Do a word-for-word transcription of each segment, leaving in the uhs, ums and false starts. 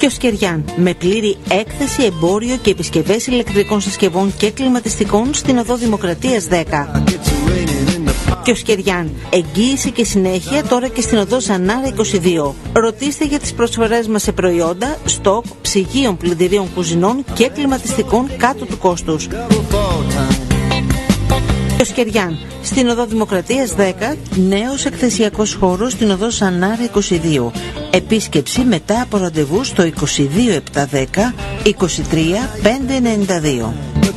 Κιοσκεριάν, με πλήρη έκθεση, εμπόριο και επισκευές ηλεκτρικών συσκευών και κλιματιστικών στην οδό Δημοκρατίας δέκα. Κιοσκεριάν, εγγύηση και συνέχεια τώρα και στην οδό Ζανάρα είκοσι δύο. Ρωτήστε για τις προσφορές μας σε προϊόντα, στοκ, ψυγείων, πλυντηρίων κουζινών και κλιματιστικών κάτω του κόστους. Κιοσκεριάν, στην οδό Δημοκρατίας δέκα, νέος εκθεσιακός χώρος στην οδό Ζανάρα είκοσι δύο. Επίσκεψη μετά από ραντεβού στο είκοσι δύο επτακόσια δέκα είκοσι τρία πεντακόσια ενενήντα δύο.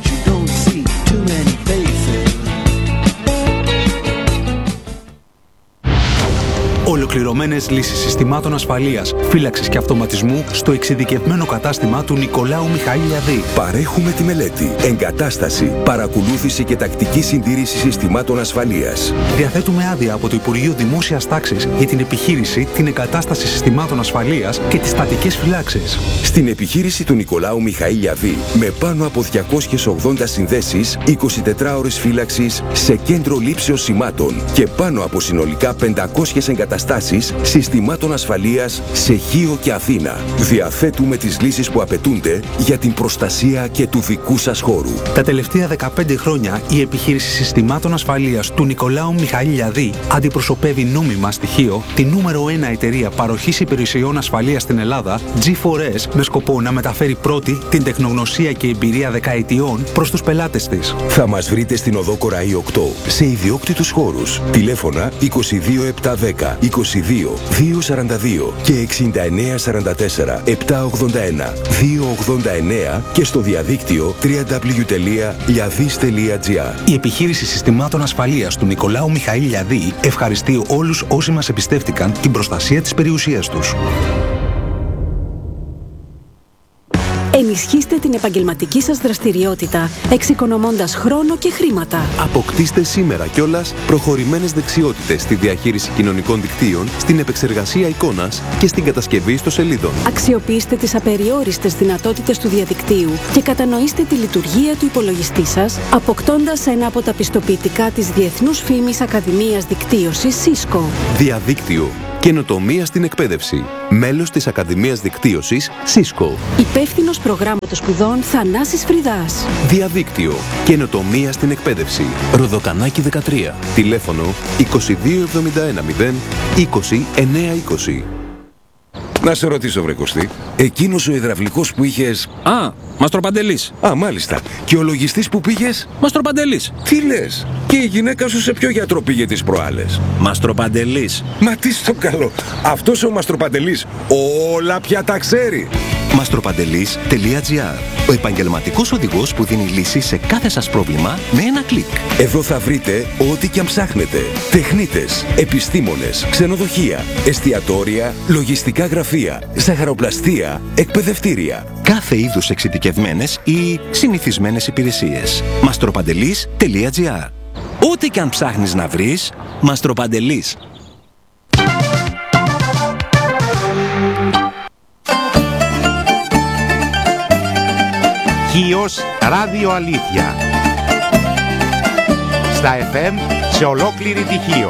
Ολοκληρωμένες λύσεις συστημάτων ασφαλείας, φύλαξης και αυτοματισμού στο εξειδικευμένο κατάστημα του Νικολάου Μιχαήλιαδη. Παρέχουμε τη μελέτη, εγκατάσταση, παρακολούθηση και τακτική συντήρηση συστημάτων ασφαλείας. Διαθέτουμε άδεια από το Υπουργείο Δημόσιας Τάξης για την επιχείρηση, την εγκατάσταση συστημάτων ασφαλείας και τις στατικές φυλάξεις. Στην επιχείρηση του Νικολάου Μιχαήλιαδη, με πάνω από διακόσιες ογδόντα συνδέσεις, είκοσι τέσσερις ώρες φύλαξης σε κέντρο λήψεως σημάτων και πάνω από συνολικά πεντακόσιες εγκαταστάσεις συστημάτων ασφαλείας σε Χίο και Αθήνα. Διαθέτουμε τις λύσεις που απαιτούνται για την προστασία και του δικού σας χώρου. Τα τελευταία δεκαπέντε χρόνια η επιχείρηση συστημάτων ασφαλείας του Νικολάου Μιχαήλιαδη αντιπροσωπεύει νόμιμα στοιχείο τη νούμερο ένα εταιρεία παροχής υπηρεσιών ασφαλείας στην Ελλάδα, τζι φορ ες, με σκοπό να μεταφέρει πρώτη την τεχνογνωσία και εμπειρία δεκαετιών προς τους πελάτες της. Θα μας βρείτε στην οδό Κοραή οκτώ σε ιδιόκτητους χώρους. Τηλέφωνα είκοσι δύο επτακόσια δέκα είκοσι δύο διακόσια σαράντα δύο και εξήντα εννέα σαράντα τέσσερα επτακόσια ογδόντα ένα διακόσια ογδόντα εννέα και στο διαδίκτυο double-u double-u double-u τελεία liadis τελεία gr. Η επιχείρηση συστημάτων ασφαλείας του Νικολάου Μιχαήλιαδη ευχαριστεί όλους όσοι μας εμπιστεύτηκαν την προστασία της περιουσίας τους. Ενισχύστε την επαγγελματική σας δραστηριότητα, εξοικονομώντας χρόνο και χρήματα. Αποκτήστε σήμερα κιόλας προχωρημένες δεξιότητες στη διαχείριση κοινωνικών δικτύων, στην επεξεργασία εικόνας και στην κατασκευή ιστοσελίδων. Αξιοποιήστε τις απεριόριστες δυνατότητες του διαδικτύου και κατανοήστε τη λειτουργία του υπολογιστή σας, αποκτώντας ένα από τα πιστοποιητικά της Διεθνούς Φήμης Ακαδημίας Δικτύωσης Cisco. Διαδίκτυο. Καινοτομία στην εκπαίδευση. Μέλος της Ακαδημίας Δικτύωσης Cisco. Υπεύθυνος προγράμματος σπουδών Θανάσης Φρυδάς. Διαδίκτυο. Καινοτομία στην εκπαίδευση. Ροδοκανάκι δεκατρία. Τηλέφωνο είκοσι δύο εβδομήντα ένα μηδέν είκοσι εννέα είκοσι. Να σε ρωτήσω, βρε Κωστή, εκείνος ο υδραυλικός που είχες... Α, Μαστροπαντελής. Α, μάλιστα. Και ο λογιστής που πήγες... Μαστροπαντελής. Τι λες? Και η γυναίκα σου σε ποιο γιατρό πήγε τις προάλλες? Μαστροπαντελής. Μα τι στο καλό. Αυτός ο Μαστροπαντελής όλα πια τα ξέρει. μαστροπαντελής τελεία gr. Ο επαγγελματικός οδηγός που δίνει λύση σε κάθε σας πρόβλημα με ένα κλικ. Εδώ θα βρείτε ό,τι και αν ψάχνετε. Τεχνίτες, επιστήμονες, ξενοδοχεία, εστιατόρια, λογιστικά γραφεία, ζαχαροπλαστεία, εκπαιδευτήρια. Κάθε είδους εξειδικευμένες ή συνηθισμένες υπηρεσίες. μαστροπαντελής τελεία gr. Ό,τι και αν ψάχνεις να βρεις, Μαστροπαντελής. Χίος Ράδιο Αλήθεια. Στα εφ εμ σε ολόκληρη τη Χίο.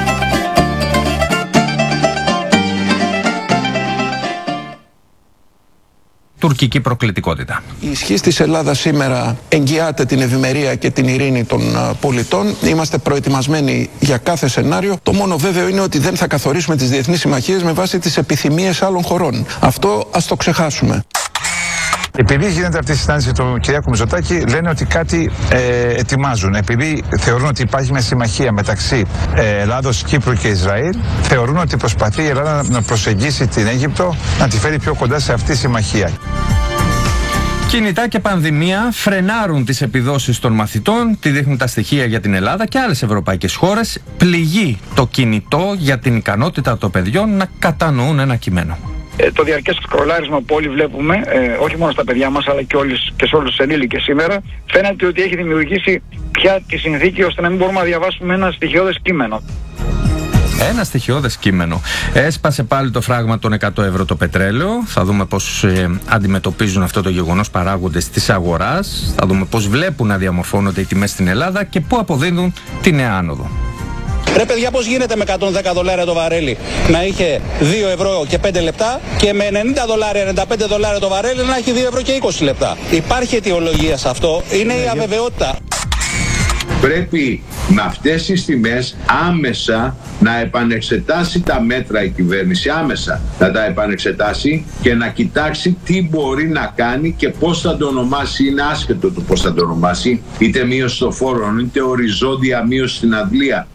Τουρκική προκλητικότητα. Η ισχύς της Ελλάδας σήμερα εγγυάται την ευημερία και την ειρήνη των πολιτών. Είμαστε προετοιμασμένοι για κάθε σενάριο. Το μόνο βέβαιο είναι ότι δεν θα καθορίσουμε τις διεθνείς συμμαχίες με βάση τις επιθυμίες άλλων χωρών. Αυτό ας το ξεχάσουμε. Επειδή γίνεται αυτή η συνάντηση του Κυριάκου Μητσοτάκη, λένε ότι κάτι ε, ετοιμάζουν. Επειδή θεωρούν ότι υπάρχει μια συμμαχία μεταξύ ε, Ελλάδος, Κύπρου και Ισραήλ, θεωρούν ότι προσπαθεί η Ελλάδα να προσεγγίσει την Αίγυπτο, να τη φέρει πιο κοντά σε αυτή τη συμμαχία. Κινητά και πανδημία φρενάρουν τις επιδόσεις των μαθητών, τη δείχνουν τα στοιχεία για την Ελλάδα και άλλες ευρωπαϊκές χώρες. Πληγεί το κινητό για την ικανότητα των παιδιών να κατανοούν ένα κείμενο. Ε, το διαρκές σκρολάρισμα που όλοι βλέπουμε, ε, όχι μόνο στα παιδιά μας αλλά και, όλες, και σε όλους τους ενήλικες σήμερα, φαίνεται ότι έχει δημιουργήσει πια τη συνθήκη ώστε να μην μπορούμε να διαβάσουμε ένα στοιχειώδες κείμενο. Ένα στοιχειώδες κείμενο. Έσπασε πάλι το φράγμα των εκατό ευρώ το πετρέλαιο. Θα δούμε πώς ε, αντιμετωπίζουν αυτό το γεγονός παράγοντες της αγοράς. Θα δούμε πώς βλέπουν να διαμορφώνονται οι τιμές στην Ελλάδα και πού αποδίδουν τη νέα άνοδο. Ρε παιδιά, πώς γίνεται με εκατόν δέκα δολάρια το βαρέλι να είχε δύο ευρώ και πέντε λεπτά και με ενενήντα δολάρια, ενενήντα πέντε δολάρια το βαρέλι να έχει δύο ευρώ και είκοσι λεπτά. Υπάρχει αιτιολογία σε αυτό, είναι η αβεβαιότητα. Πρέπει με αυτές τις τιμές άμεσα να επανεξετάσει τα μέτρα η κυβέρνηση, άμεσα να τα επανεξετάσει και να κοιτάξει τι μπορεί να κάνει και πώς θα το ονομάσει. Είναι άσχετο το πώς θα το ονομάσει, είτε μείωση των φόρων, είτε οριζόντια μείωση στην αντλία.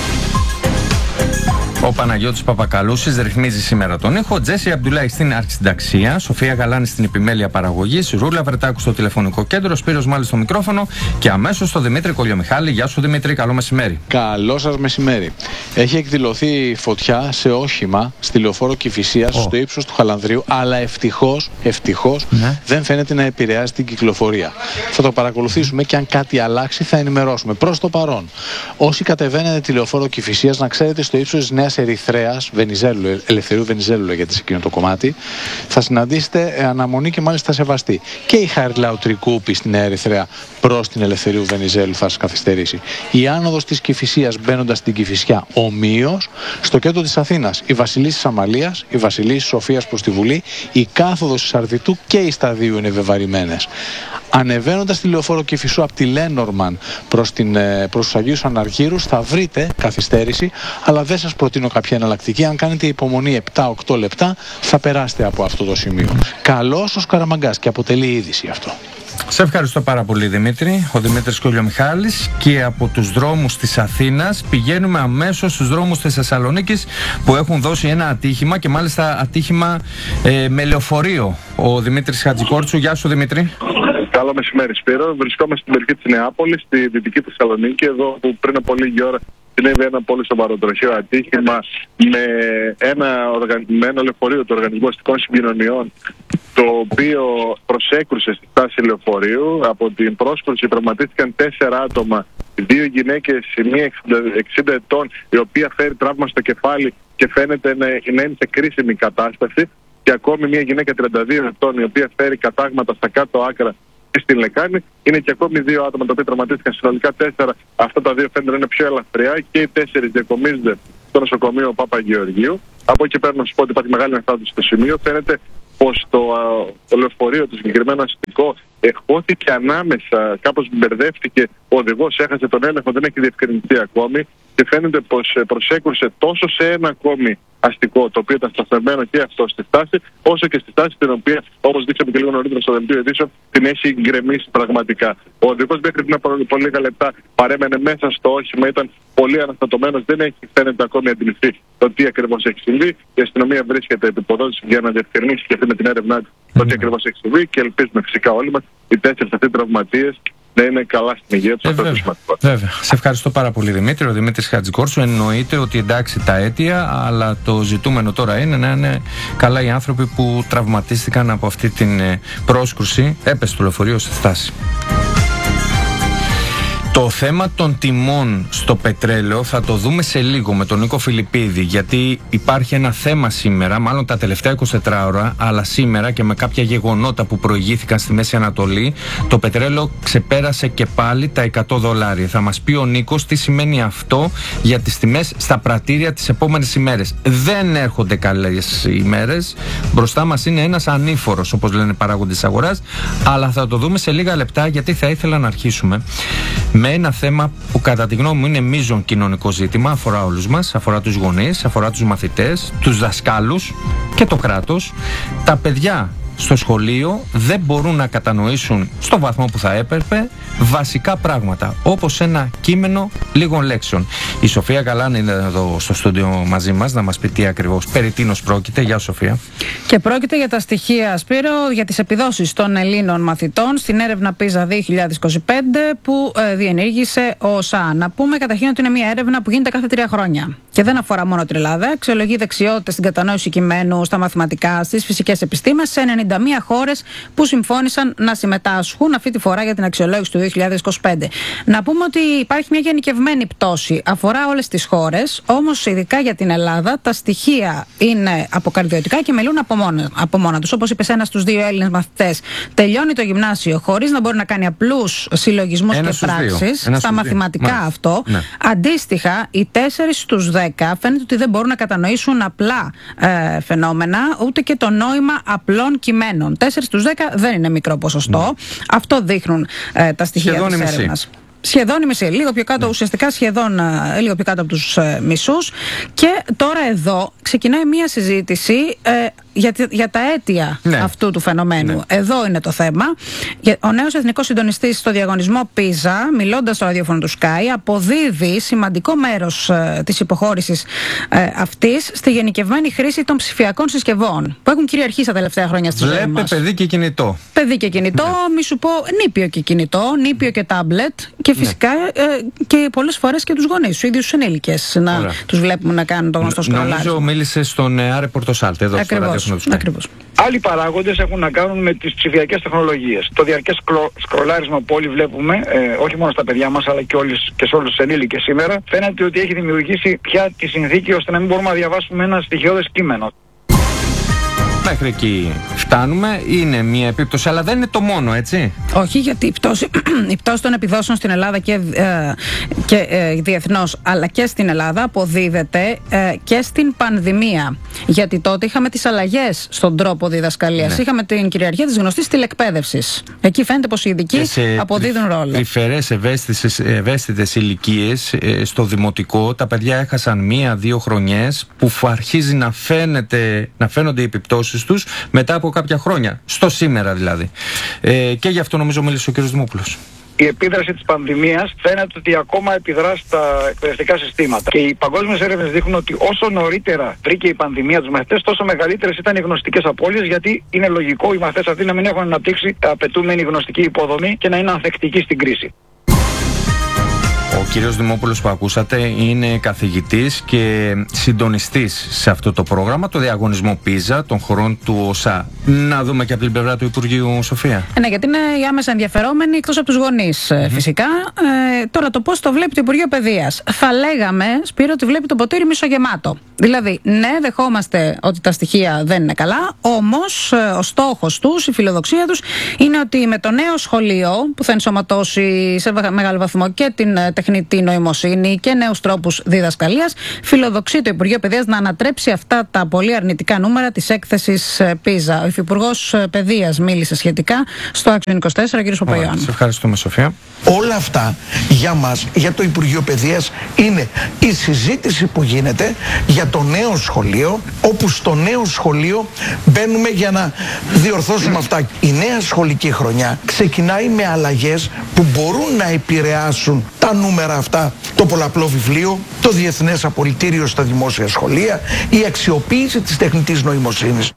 Ο Παναγιώτης Παπακαλούσης ρυθμίζει σήμερα τον ήχο, Τζέσι Αμπτουλάη στην αρχισυνταξία, Σοφία Γαλάνη στην επιμέλεια παραγωγής, Ρούλα Βρετάκου στο τηλεφωνικό κέντρο, Σπύρος Μάλης στο μικρόφωνο και αμέσως στο Δημήτρη Κολιομιχάλη. Γεια σου Δημήτρη, καλό μεσημέρι. Καλό σας μεσημέρι. Έχει εκδηλωθεί φωτιά σε όχημα στη λεωφόρο Κηφισίας oh. στο ύψος του Χαλανδρίου, αλλά ευτυχώς, ευτυχώς ναι. δεν φαίνεται να επηρεάζει την κυκλοφορία. Θα το παρακολουθήσουμε και αν κάτι αλλάξει θα ενημερώσουμε. Προς το παρόν, όσοι κατεβαίνετε τη λεωφόρο Κηφισίας, να ξέρετε στο ύψος της Νέας Ερυθρέας, Βενιζέλου, Ελευθερίου Βενιζέλου λέγεται σε εκείνο το κομμάτι, θα συναντήσετε αναμονή και μάλιστα σεβαστή. Και η Χαριλάου Τρικούπη στην Νέα Ερυθρέα προς την Ελευθερίου Βενιζέλου θα σας καθυστερήσει. Η άνοδος της Κηφισίας μπαίνοντας στην Κηφισιά ομοίως, στο κέντρο της Αθήνας η Βασιλίσσης Αμαλίας, η Βασιλίσσης Σοφίας προς τη Βουλή, η κάθοδος της Αρδιτού και η Σταδίου είναι βεβαρημένες. Ανεβαίνοντας τη λεωφόρο Κηφισού από τη Λένορμαν προς, την, προς τους Αγίους Αναργύρους θα βρείτε καθυστέρηση, αλλά δεν σας προτείνω κάποια εναλλακτική. Αν κάνετε υπομονή επτά με οκτώ λεπτά θα περάσετε από αυτό το σημείο. Καλώς ο Σκαραμαγκάς και αποτελεί είδηση αυτό. Σε ευχαριστώ πάρα πολύ Δημήτρη. Ο Δημήτρης Κολιομιχάλης. Και από τους δρόμους της Αθήνας πηγαίνουμε αμέσως στους δρόμους της Θεσσαλονίκης που έχουν δώσει ένα ατύχημα και μάλιστα ατύχημα ε, με λεωφορείο. Ο Δημήτρης Χατζικόρτσου. Γεια σου Δημήτρη. Καλό μεσημέρι Σπύρο. Βρισκόμαστε στην περιοχή της Νεάπολης, στη δυτική Θεσσαλονίκη, εδώ που πριν από λίγη ώρα συνέβη ένα πολύ σοβαρό τροχαίο ατύχημα με ένα, οργαν... με ένα λεωφορείο του Οργανισμού Αστικών Συγκοινωνιών, το οποίο προσέκρουσε στη στάση λεωφορείου. Από την πρόσκρουση τραυματίστηκαν τέσσερα άτομα, δύο γυναίκες, μία εξήντα ετών, η οποία φέρει τραύμα στο κεφάλι και φαίνεται να είναι σε κρίσιμη κατάσταση, και ακόμη μία γυναίκα τριάντα δύο ετών, η οποία φέρει κατάγματα στα κάτω άκρα και στην λεκάνη. Είναι και ακόμη δύο άτομα τα οποία τραυματίστηκαν, συνολικά τέσσερα. Αυτά τα δύο φαίνεται να είναι πιο ελαφριά και οι τέσσερις διακομίζονται στο νοσοκομείο Παπαγεωργίου. Από εκεί πέρα να σου πω ότι υπάρχει μεγάλη αναστάτωση στο σημείο. Φαίνεται πως το, το λεωφορείο, το συγκεκριμένο αστικό, εχώθηκε ανάμεσα, κάπως μπερδεύτηκε, ο οδηγός έχασε τον έλεγχο, δεν έχει διευκρινιστεί ακόμη και φαίνεται πως προσέκρουσε τόσο σε ένα ακόμη αστικό, το οποίο ήταν σταθερμένο και αυτό στη στάση, όσο και στη στάση την οποία, όπως δείξαμε και λίγο νωρίτερα στο δελτίο ειδήσεων, την έχει γκρεμίσει πραγματικά. Ο οδηγός μέχρι πριν από πολύ λίγα λεπτά παρέμενε μέσα στο όχημα, ήταν πολύ αναστατωμένος, δεν έχει φαίνεται ακόμη αντιληφθεί το τι ακριβώς έχει συμβεί. Η αστυνομία βρίσκεται επί ποδόσης για να διευκρινίσει και αυτή με την έρευνά του το τι ακριβώς έχει συμβεί και ελπίζουμε φυσικά όλοι μας οι τέσσερις αυτοί τραυματίες να είναι καλά στην υγεία του. Ε, βέβαια, βέβαια. Σε ευχαριστώ πάρα πολύ Δημήτρη. Ο Δημήτρης Χατζικόρτσου. Εννοείται ότι εντάξει τα αίτια, αλλά το ζητούμενο τώρα είναι να είναι καλά οι άνθρωποι που τραυματίστηκαν από αυτή την πρόσκρουση. Έπεσε το λεωφορείο στη στάση. Το θέμα των τιμών στο πετρέλαιο θα το δούμε σε λίγο με τον Νίκο Φιλιππίδη, γιατί υπάρχει ένα θέμα σήμερα, μάλλον τα τελευταία εικοσιτέσσερις ώρα, αλλά σήμερα και με κάποια γεγονότα που προηγήθηκαν στη Μέση Ανατολή, το πετρέλαιο ξεπέρασε και πάλι τα εκατό δολάρια. Θα μας πει ο Νίκος τι σημαίνει αυτό για τις τιμές στα πρατήρια τις επόμενες ημέρες. Δεν έρχονται καλές ημέρες, μπροστά μας είναι ένας ανήφορος, όπως λένε παράγοντες της αγοράς, αλλά θα το δούμε σε λίγα λεπτά, γιατί θα ήθελα να αρχίσουμε με ένα θέμα που κατά τη γνώμη μου είναι μείζον κοινωνικό ζήτημα, αφορά όλους μας, αφορά τους γονείς, αφορά τους μαθητές, τους δασκάλους και το κράτος. Τα παιδιά στο σχολείο δεν μπορούν να κατανοήσουν στο βαθμό που θα έπρεπε βασικά πράγματα, όπως ένα κείμενο λίγων λέξεων. Η Σοφία Γαλάνη είναι εδώ στο στούντιο μαζί μας να μας πει τι ακριβώς περί τίνος πρόκειται. Γεια Σοφία. Και πρόκειται για τα στοιχεία, Σπύρο, για τις επιδόσεις των Ελλήνων μαθητών στην έρευνα πίζα δύο χιλιάδες είκοσι πέντε που ε, διενήργησε ο ΣΑ. Να πούμε καταρχήν ότι είναι μια έρευνα που γίνεται κάθε τρία χρόνια. Και δεν αφορά μόνο την Ελλάδα. Αξιολογεί δεξιότητες στην κατανόηση κειμένου, στα μαθηματικά, στις φυσικές επιστήμες σε ενενήντα μία χώρες που συμφώνησαν να συμμετάσχουν αυτή τη φορά για την αξιολόγηση του δύο χιλιάδες είκοσι πέντε. Να πούμε ότι υπάρχει μια γενικευμένη πτώση. Αφορά όλες τις χώρες, όμως ειδικά για την Ελλάδα τα στοιχεία είναι αποκαρδιωτικά και μιλούν από μόνα, από μόνα τους. Όπως είπε ένας στους δύο Έλληνες μαθητές, τελειώνει το γυμνάσιο χωρίς να μπορεί να κάνει απλούς συλλογισμούς και πράξεις. Στα μαθηματικά δύο. Αυτό. Ναι. Αντίστοιχα, οι τέσσερις στους δέκα φαίνεται ότι δεν μπορούν να κατανοήσουν απλά ε, φαινόμενα, ούτε και το νόημα απλών κειμένων. τέσσερις στους δέκα δεν είναι μικρό ποσοστό. Ναι. Αυτό δείχνουν ε, τα στοιχεία σχεδόν της έρευνας. Σχεδόν η μισή, λίγο πιο κάτω, ναι. ουσιαστικά σχεδόν ε, λίγο πιο κάτω από τους ε, μισούς. Και τώρα εδώ ξεκινάει μια συζήτηση ε, για, για τα αίτια ναι. αυτού του φαινομένου. Ναι. Εδώ είναι το θέμα. Ο νέος εθνικός συντονιστής στο διαγωνισμό Πίζα, μιλώντας στο ραδιόφωνο του Sky, αποδίδει σημαντικό μέρος ε, της υποχώρησης ε, αυτής στη γενικευμένη χρήση των ψηφιακών συσκευών που έχουν κυριαρχήσει τα τελευταία χρόνια στη ζωή μας. Βλέπε παιδί και κινητό. Παιδί και κινητό, ναι. μη σου πω νήπιο και κινητό, νήπιο και τάμπλετ. Και φυσικά ναι. ε, και πολλές φορές και τους γονείς, τους ίδιους τους ενήλικες, να Ωραία. τους βλέπουμε να κάνουν το γνωστό σκρολάρισμα. Νομίζω μίλησε στον Άρε Πορτοσάλτε εδώ στο ραδιόφωνο του Sky. Ακριβώς. Άλλοι παράγοντες έχουν να κάνουν με τις ψηφιακές τεχνολογίες. Το διαρκές σκρο, σκρολάρισμα που όλοι βλέπουμε, ε, όχι μόνο στα παιδιά μας αλλά και, όλες, και σε όλους τους ενήλικες σήμερα, φαίνεται ότι έχει δημιουργήσει πια τη συνθήκη ώστε να μην μπορούμε να διαβάσουμε ένα στοιχειώδες κείμενο. Μέχρι εκεί φτάνουμε, είναι μια επίπτωση, αλλά δεν είναι το μόνο, έτσι. Όχι, γιατί η πτώση, η πτώση των επιδόσεων στην Ελλάδα και, ε, και ε, διεθνώς, αλλά και στην Ελλάδα αποδίδεται ε, και στην πανδημία. Γιατί τότε είχαμε τις αλλαγές στον τρόπο διδασκαλίας. Ναι. Είχαμε την κυριαρχία της γνωστής τηλεκπαίδευσης. Εκεί φαίνεται πως οι ειδικοί αποδίδουν ρόλο. Τρυφερές ευαίσθητες ηλικίες, ε, στο δημοτικό, τα παιδιά έχασαν μία-δύο χρονιές που αρχίζει να, φαίνεται, να φαίνονται οι επιπτώσεις τους μετά από κάποια χρόνια, στο σήμερα δηλαδή. Ε, και γι' αυτό νομίζω μίλησε ο κ. Δημόπουλος. Η επίδραση της πανδημίας φαίνεται ότι ακόμα επιδρά στα εκπαιδευτικά συστήματα. Και οι παγκόσμιες έρευνες δείχνουν ότι όσο νωρίτερα βρήκε η πανδημία τους μαθητές, τόσο μεγαλύτερες ήταν οι γνωστικές απώλειες, γιατί είναι λογικό οι μαθητές αυτοί να μην έχουν αναπτύξει απαιτούμενη γνωστική υποδομή και να είναι ανθεκτικοί στην κρίση. Ο κύριος Δημόπουλος που ακούσατε είναι καθηγητής και συντονιστής σε αυτό το πρόγραμμα, το διαγωνισμό Πίζα των χωρών του ΟΣΑ. Να δούμε και από την πλευρά του Υπουργείου, Σοφία. Ναι, γιατί είναι οι άμεσα ενδιαφερόμενοι εκτός από τους γονείς, mm-hmm. φυσικά. Ε, τώρα το πώς το βλέπει το Υπουργείο Παιδείας. Θα λέγαμε, Σπύρο, ότι βλέπει το ποτήρι μισογεμάτο. Δηλαδή, ναι, δεχόμαστε ότι τα στοιχεία δεν είναι καλά, όμως ο στόχος τους, η φιλοδοξία τους είναι ότι με το νέο σχολείο που θα ενσωματώσει σε μεγάλο βαθμό και την τεχνητή νοημοσύνη και νέους τρόπους διδασκαλίας, φιλοδοξεί το Υπουργείο Παιδείας να ανατρέψει αυτά τα πολύ αρνητικά νούμερα της έκθεσης Πίζα. Ο Υφυπουργός Παιδείας μίλησε σχετικά στο Άξιον είκοσι τέσσερα, κ. Παπαϊωάννου. Σε ευχαριστούμε, Σοφία. Όλα αυτά για μας, για το Υπουργείο Παιδείας, είναι η συζήτηση που γίνεται για το νέο σχολείο, όπου στο νέο σχολείο μπαίνουμε για να διορθώσουμε αυτά. Η νέα σχολική χρονιά ξεκινάει με αλλαγές που μπορούν να επηρεάσουν τα νούμερα αυτά, το πολλαπλό βιβλίο, το διεθνές απολυτήριο στα δημόσια σχολεία, η αξιοποίηση της τεχνητής νοημοσύνης.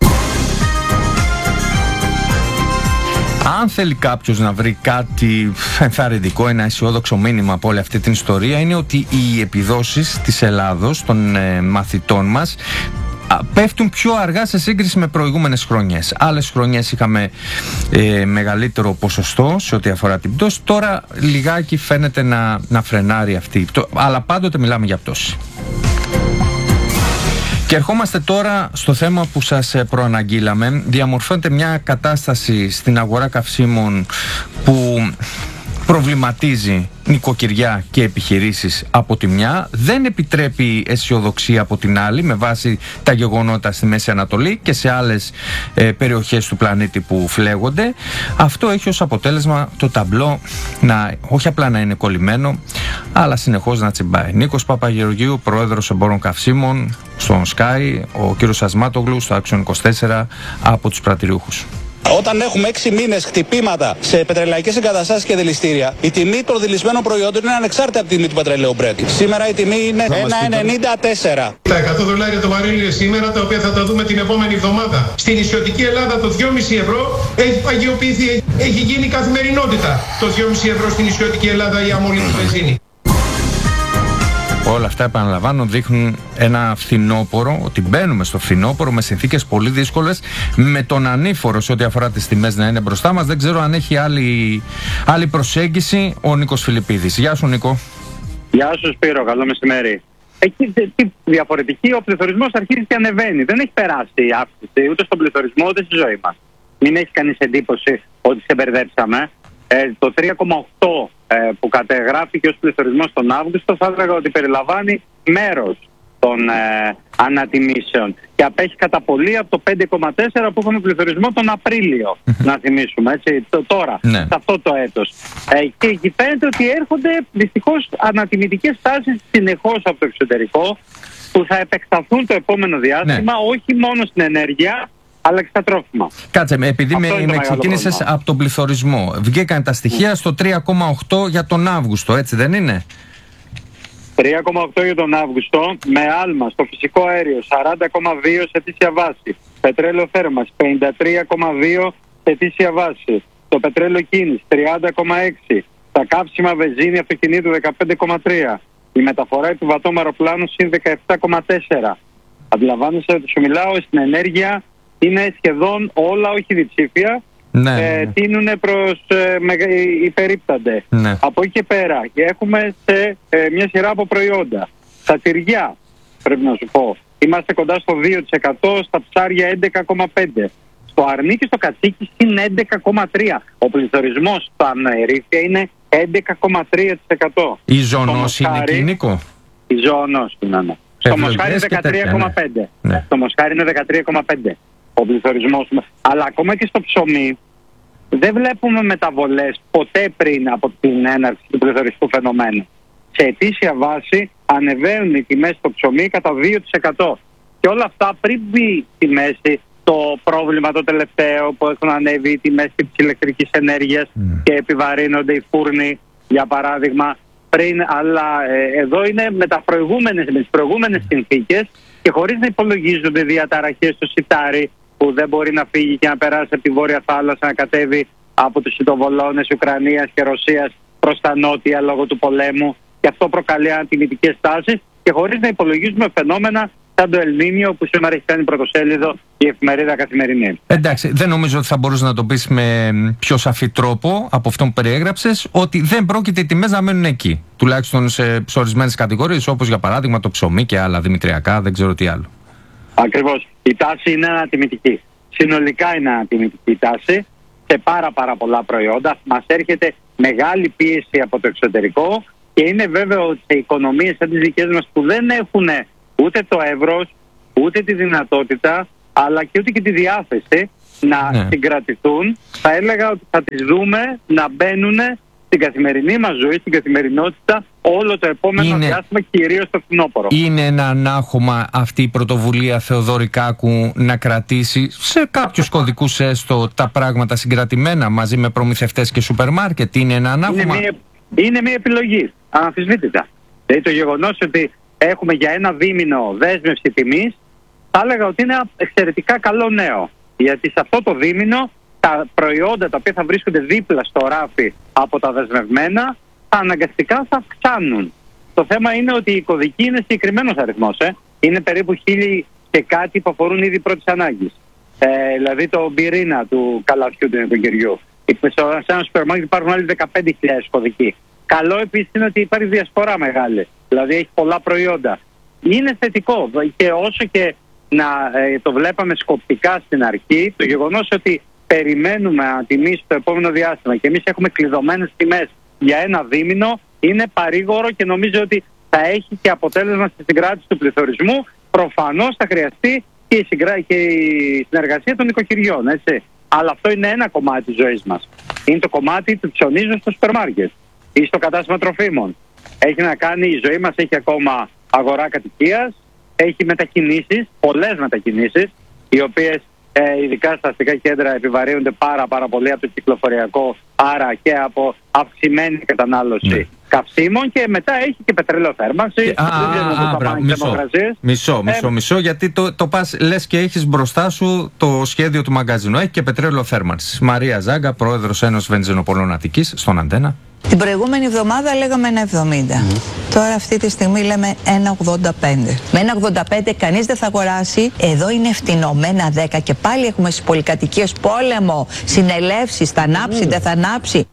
Αν θέλει κάποιος να βρει κάτι ενθαρρυντικό, ένα αισιόδοξο μήνυμα από όλη αυτή την ιστορία, είναι ότι οι επιδόσεις της Ελλάδος, των ε, μαθητών μας, πέφτουν πιο αργά σε σύγκριση με προηγούμενες χρονιές. Άλλες χρονιές είχαμε ε, μεγαλύτερο ποσοστό σε ό,τι αφορά την πτώση. Τώρα λιγάκι φαίνεται να, να φρενάρει αυτή η πτώση, αλλά πάντοτε μιλάμε για πτώση. Και ερχόμαστε τώρα στο θέμα που σας προαναγγείλαμε. Διαμορφώνεται μια κατάσταση στην αγορά καυσίμων που προβληματίζει νοικοκυριά και επιχειρήσεις από τη μια, δεν επιτρέπει αισιοδοξία από την άλλη, με βάση τα γεγονότα στη Μέση Ανατολή και σε άλλες ε, περιοχές του πλανήτη που φλέγονται. Αυτό έχει ως αποτέλεσμα το ταμπλό να όχι απλά να είναι κολλημένο, αλλά συνεχώς να τσιμπάει. Νίκος Παπαγεωργίου, πρόεδρος εμπόρων καυσίμων στον Sky, ο κύριος Ασμάτογλου στο Άξιον είκοσι τέσσερα από τους πρατηριούχους. Όταν έχουμε έξι μήνες χτυπήματα σε πετρελαϊκές εγκαταστάσεις και δηληστήρια, η τιμή των δηλισμένων προϊόντων είναι ανεξάρτητα από την τιμή του πετρελαίου Brent. Σήμερα η τιμή είναι ένα ενενήντα τέσσερα. Τα εκατό δολάρια το βαρέλι σήμερα, τα οποία θα τα δούμε την επόμενη εβδομάδα. Στην νησιωτική Ελλάδα το δυόμισι ευρώ έχει παγιοποιηθεί, έχει γίνει καθημερινότητα. Το δυόμισι ευρώ στην νησιωτική Ελλάδα η αμόλυντη βενζίνη. Όλα αυτά, επαναλαμβάνω, δείχνουν ένα φθινόπωρο, ότι μπαίνουμε στο φθινόπωρο με συνθήκες πολύ δύσκολες, με τον ανήφορο σε ό,τι αφορά τις τιμές να είναι μπροστά μας. Δεν ξέρω αν έχει άλλη, άλλη προσέγγιση ο Νίκος Φιλιππίδης. Γεια σου, Νίκο. Γεια σου, Σπύρο, καλό μεσημέρι. Εκεί τι διαφορετική, ο πληθωρισμός αρχίζει και ανεβαίνει. Δεν έχει περάσει η αύξηση ούτε στον πληθωρισμό ούτε στη ζωή μας. Μην έχει κανείς εντύπωση ότι σε μπερδέψαμε. Ε, το τρία κόμμα οκτώ ε, που κατεγράφηκε ως πληθωρισμός τον Αύγουστο θα έλεγα ότι περιλαμβάνει μέρος των ε, ανατιμήσεων και απέχει κατά πολύ από το πέντε κόμμα τέσσερα που είχαμε πληθωρισμό τον Απρίλιο, να θυμίσουμε, έτσι, το, τώρα, ναι. σε αυτό το έτος. Ε, και εκεί φαίνεται ότι έρχονται δυστυχώς ανατιμητικές τάσεις συνεχώς από το εξωτερικό που θα επεκταθούν το επόμενο διάστημα, ναι. όχι μόνο στην ενέργεια, αλλά και στα τρόφιμα. Κάτσε, επειδή με, με ξεκίνησες από τον πληθωρισμό. Βγήκαν τα στοιχεία mm. στο τρία κόμμα οκτώ για τον Αύγουστο, έτσι δεν είναι? τρία κόμμα οκτώ για τον Αύγουστο, με άλμα στο φυσικό αέριο σαράντα κόμμα δύο σε ετήσια βάση. Πετρέλαιο θέρμανσης πενήντα τρία κόμμα δύο σε ετήσια βάση. Το πετρέλαιο κίνηση τριάντα κόμμα έξι. Τα καύσιμα βενζίνη αυτοκινήτου δεκαπέντε κόμμα τρία. Η μεταφορά επιβατών αεροπλάνου συν δεκαεπτά κόμμα τέσσερα. Αντιλαμβάνεσαι ότι σου μιλάω, στην ενέργεια είναι σχεδόν όλα, όχι διψήφια, ναι, ε, τείνουν προς ε, με, υπερίπτανται. Ναι. Από εκεί και πέρα και έχουμε σε ε, μια σειρά από προϊόντα. Στα τυριά, πρέπει να σου πω, είμαστε κοντά στο δύο τοις εκατό, στα ψάρια έντεκα κόμμα πέντε τοις εκατό. Στο αρνί και στο κατσίκι συν έντεκα κόμμα τρία τοις εκατό. Ο πληθωρισμός στα αναερήφια είναι έντεκα κόμμα τρία τοις εκατό. Η ζώνος είναι εκεί, Νίκο? Η ζώνος είναι, ναι. Στο μοσχάρι είναι δεκατρία κόμμα πέντε τοις εκατό. Ναι. Στο μοσχάρι είναι δεκατρία κόμμα πέντε τοις εκατό. Ο πληθωρισμός. Αλλά ακόμα και στο ψωμί δεν βλέπουμε μεταβολές ποτέ πριν από την έναρξη του πληθωριστικού φαινομένου. Σε ετήσια βάση ανεβαίνουν οι τιμές στο ψωμί κατά δύο τοις εκατό. Και όλα αυτά πριν μπει στη μέση το πρόβλημα το τελευταίο που έχουν ανέβει οι τιμές της ηλεκτρικής ενέργειας mm. και επιβαρύνονται οι φούρνοι, για παράδειγμα, πριν, αλλά ε, εδώ είναι με, τα προηγούμενες, με τις προηγούμενες συνθήκες και χωρίς να υπολογίζονται διαταραχές στο σιτάρι που δεν μπορεί να φύγει και να περάσει από τη Βόρεια Θάλασσα, να κατέβει από τους σιτοβολώνες Ουκρανίας και Ρωσίας προς τα νότια λόγω του πολέμου, και αυτό προκαλεί αντιμητικές τάσεις, και χωρίς να υπολογίζουμε φαινόμενα σαν το Ελνίνιο που σήμερα έχει κάνει πρωτοσέλιδο η εφημερίδα Καθημερινή. Εντάξει, δεν νομίζω ότι θα μπορούσε να το πεις με πιο σαφή τρόπο από αυτό που περιέγραψες, ότι δεν πρόκειται οι τιμές να μένουν εκεί. Τουλάχιστον σε ορισμένες κατηγορίες, όπως για παράδειγμα το ψωμί και άλλα δημητριακά, δεν ξέρω τι άλλο. Ακριβώς. Η τάση είναι ανατιμητική. Συνολικά είναι ανατιμητική η τάση σε πάρα πάρα πολλά προϊόντα. Μας έρχεται μεγάλη πίεση από το εξωτερικό και είναι βέβαιο ότι σε οικονομίες σαν τις δικές μας που δεν έχουν ούτε το εύρος, ούτε τη δυνατότητα, αλλά και ούτε και τη διάθεση να ναι. συγκρατηθούν, θα έλεγα ότι θα τις δούμε να μπαίνουν στην καθημερινή μας ζωή, στην καθημερινότητα, όλο το επόμενο είναι, διάστημα, κυρίως στο φθινόπωρο. Είναι ένα ανάχωμα αυτή η πρωτοβουλία Θεοδωρικάκου να κρατήσει σε κάποιους κωδικούς έστω τα πράγματα συγκρατημένα μαζί με προμηθευτές και σούπερ μάρκετ? Είναι ένα ανάχωμα? Είναι μια, είναι μια επιλογή, αναμφισβήτητα. Δηλαδή το γεγονός ότι έχουμε για ένα δίμηνο δέσμευση τιμής, θα έλεγα ότι είναι εξαιρετικά καλό νέο. Γιατί σε αυτό το δίμηνο τα προϊόντα τα οποία θα βρίσκονται δίπλα στο ράφι από τα δεσμευμένα, θα αναγκαστικά θα αυξάνουν. Το θέμα είναι ότι η κωδική είναι συγκεκριμένος αριθμός. Ε. Είναι περίπου χίλιοι και κάτι που αφορούν ήδη πρώτης ανάγκης. Ε, δηλαδή το πυρήνα του καλαθιού του νοικοκυριού. Σε ένα σούπερ μάρκετ υπάρχουν άλλοι δεκαπέντε χιλιάδες κωδικοί. Καλό επίσης είναι ότι υπάρχει διασπορά μεγάλη. Δηλαδή έχει πολλά προϊόντα. Είναι θετικό και όσο και να ε, το βλέπαμε σκοπτικά στην αρχή, το γεγονός ότι περιμένουμε να τιμήσει το επόμενο διάστημα και εμείς έχουμε κλειδωμένες τιμές για ένα δίμηνο είναι παρήγορο και νομίζω ότι θα έχει και αποτέλεσμα στη συγκράτηση του πληθωρισμού. Προφανώς θα χρειαστεί και η, συγκρά... και η συνεργασία των νοικοκυριών, έτσι. Αλλά αυτό είναι ένα κομμάτι της ζωής μας. Είναι το κομμάτι του ψωνίζου στο σούπερ μάρκετ ή στο κατάστημα τροφίμων. Έχει να κάνει, η ζωή μας έχει ακόμα αγορά κατοικίας, έχει μετακινήσεις, πολλές μετακινήσεις, οι οποίες ε, ειδικά στα αστικά κέντρα επιβαρύνονται πάρα πάρα πολύ από το κυκλοφοριακό, άρα και από αυξημένη κατανάλωση ναι. καυσίμων, και μετά έχει και πετρέλαιο θέρμανση. Μισό, μισό, μισό, γιατί το, το πας, λες και έχεις μπροστά σου το σχέδιο του μαγκαζινού. Έχει και πετρέλαιο θέρμανση. Μαρία Ζάγκα, πρόεδρος Ένωσης Βενζινοπολών Αττικής, στον Αντένα. Την προηγούμενη εβδομάδα λέγαμε ένα εβδομήντα. Mm. Τώρα αυτή τη στιγμή λέμε ένα ογδόντα πέντε. Με ένα ογδόντα πέντε κανείς δεν θα αγοράσει. Εδώ είναι φτηνό με ένα δέκα και πάλι έχουμε στις πολυκατοικίες πόλεμο, συνελεύσεις, θα ανάψει, mm. δεν θα ανάψει.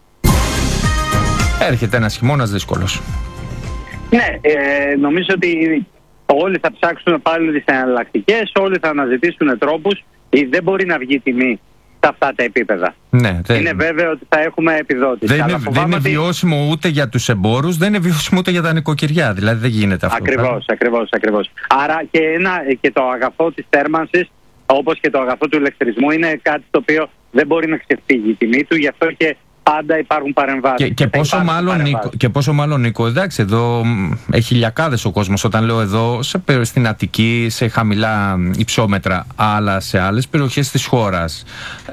Έρχεται ένας χειμώνας δύσκολος. Ναι, ε, νομίζω ότι όλοι θα ψάξουν πάλι τις εναλλακτικές, όλοι θα αναζητήσουν τρόπους. Δεν μπορεί να βγει τιμή σε αυτά τα επίπεδα. Ναι, δεν... Είναι βέβαιο ότι θα έχουμε επιδότηση. Δεν, είναι, δεν είναι βιώσιμο ούτε για τους εμπόρους, δεν είναι βιώσιμο ούτε για τα νοικοκυριά. Δηλαδή δεν γίνεται αυτό. Ακριβώς, ακριβώς, ακριβώς. Άρα και, ένα, και το αγαθό της θέρμανσης, όπως και το αγαθό του ηλεκτρισμού, είναι κάτι το οποίο δεν μπορεί να ξεφύγει η τιμή του, γι' αυτό και πάντα υπάρχουν παρεμβάσεις. Και, και, πόσο μάλλον, Νίκο, και πόσο μάλλον, Νίκο, εντάξει, εδώ έχει χιλιακάδες ο κόσμος. Όταν λέω εδώ, σε, στην Αττική, σε χαμηλά υψόμετρα, αλλά σε άλλες περιοχές της χώρας.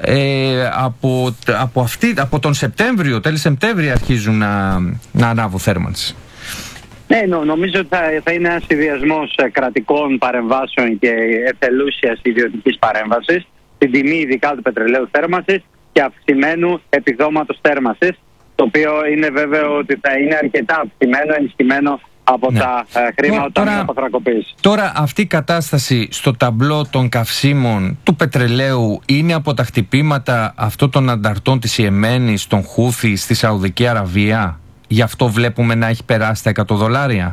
Ε, από, από, αυτή, από τον Σεπτέμβριο, τέλη Σεπτέμβρη, αρχίζουν να, να ανάβουν θέρμανση. Ναι, νο, νομίζω ότι θα, θα είναι ένας συνδυασμός κρατικών παρεμβάσεων και εθελούσιας ιδιωτικής παρέμβασης, στην τιμή ειδικά του πετρελαίου θέρμανσης και αυξημένου επιδόματος θέρμανσης, το οποίο είναι βέβαιο ότι θα είναι αρκετά αυξημένο, ενισχυμένο από ναι. τα ε, χρήματα τώρα, από θρακοποίηση. Τώρα αυτή η κατάσταση στο ταμπλό των καυσίμων του πετρελαίου είναι από τα χτυπήματα αυτών των ανταρτών της Ιεμένης, των Χούθη στη Σαουδική Αραβία? Γι' αυτό βλέπουμε να έχει περάσει τα εκατό δολάρια?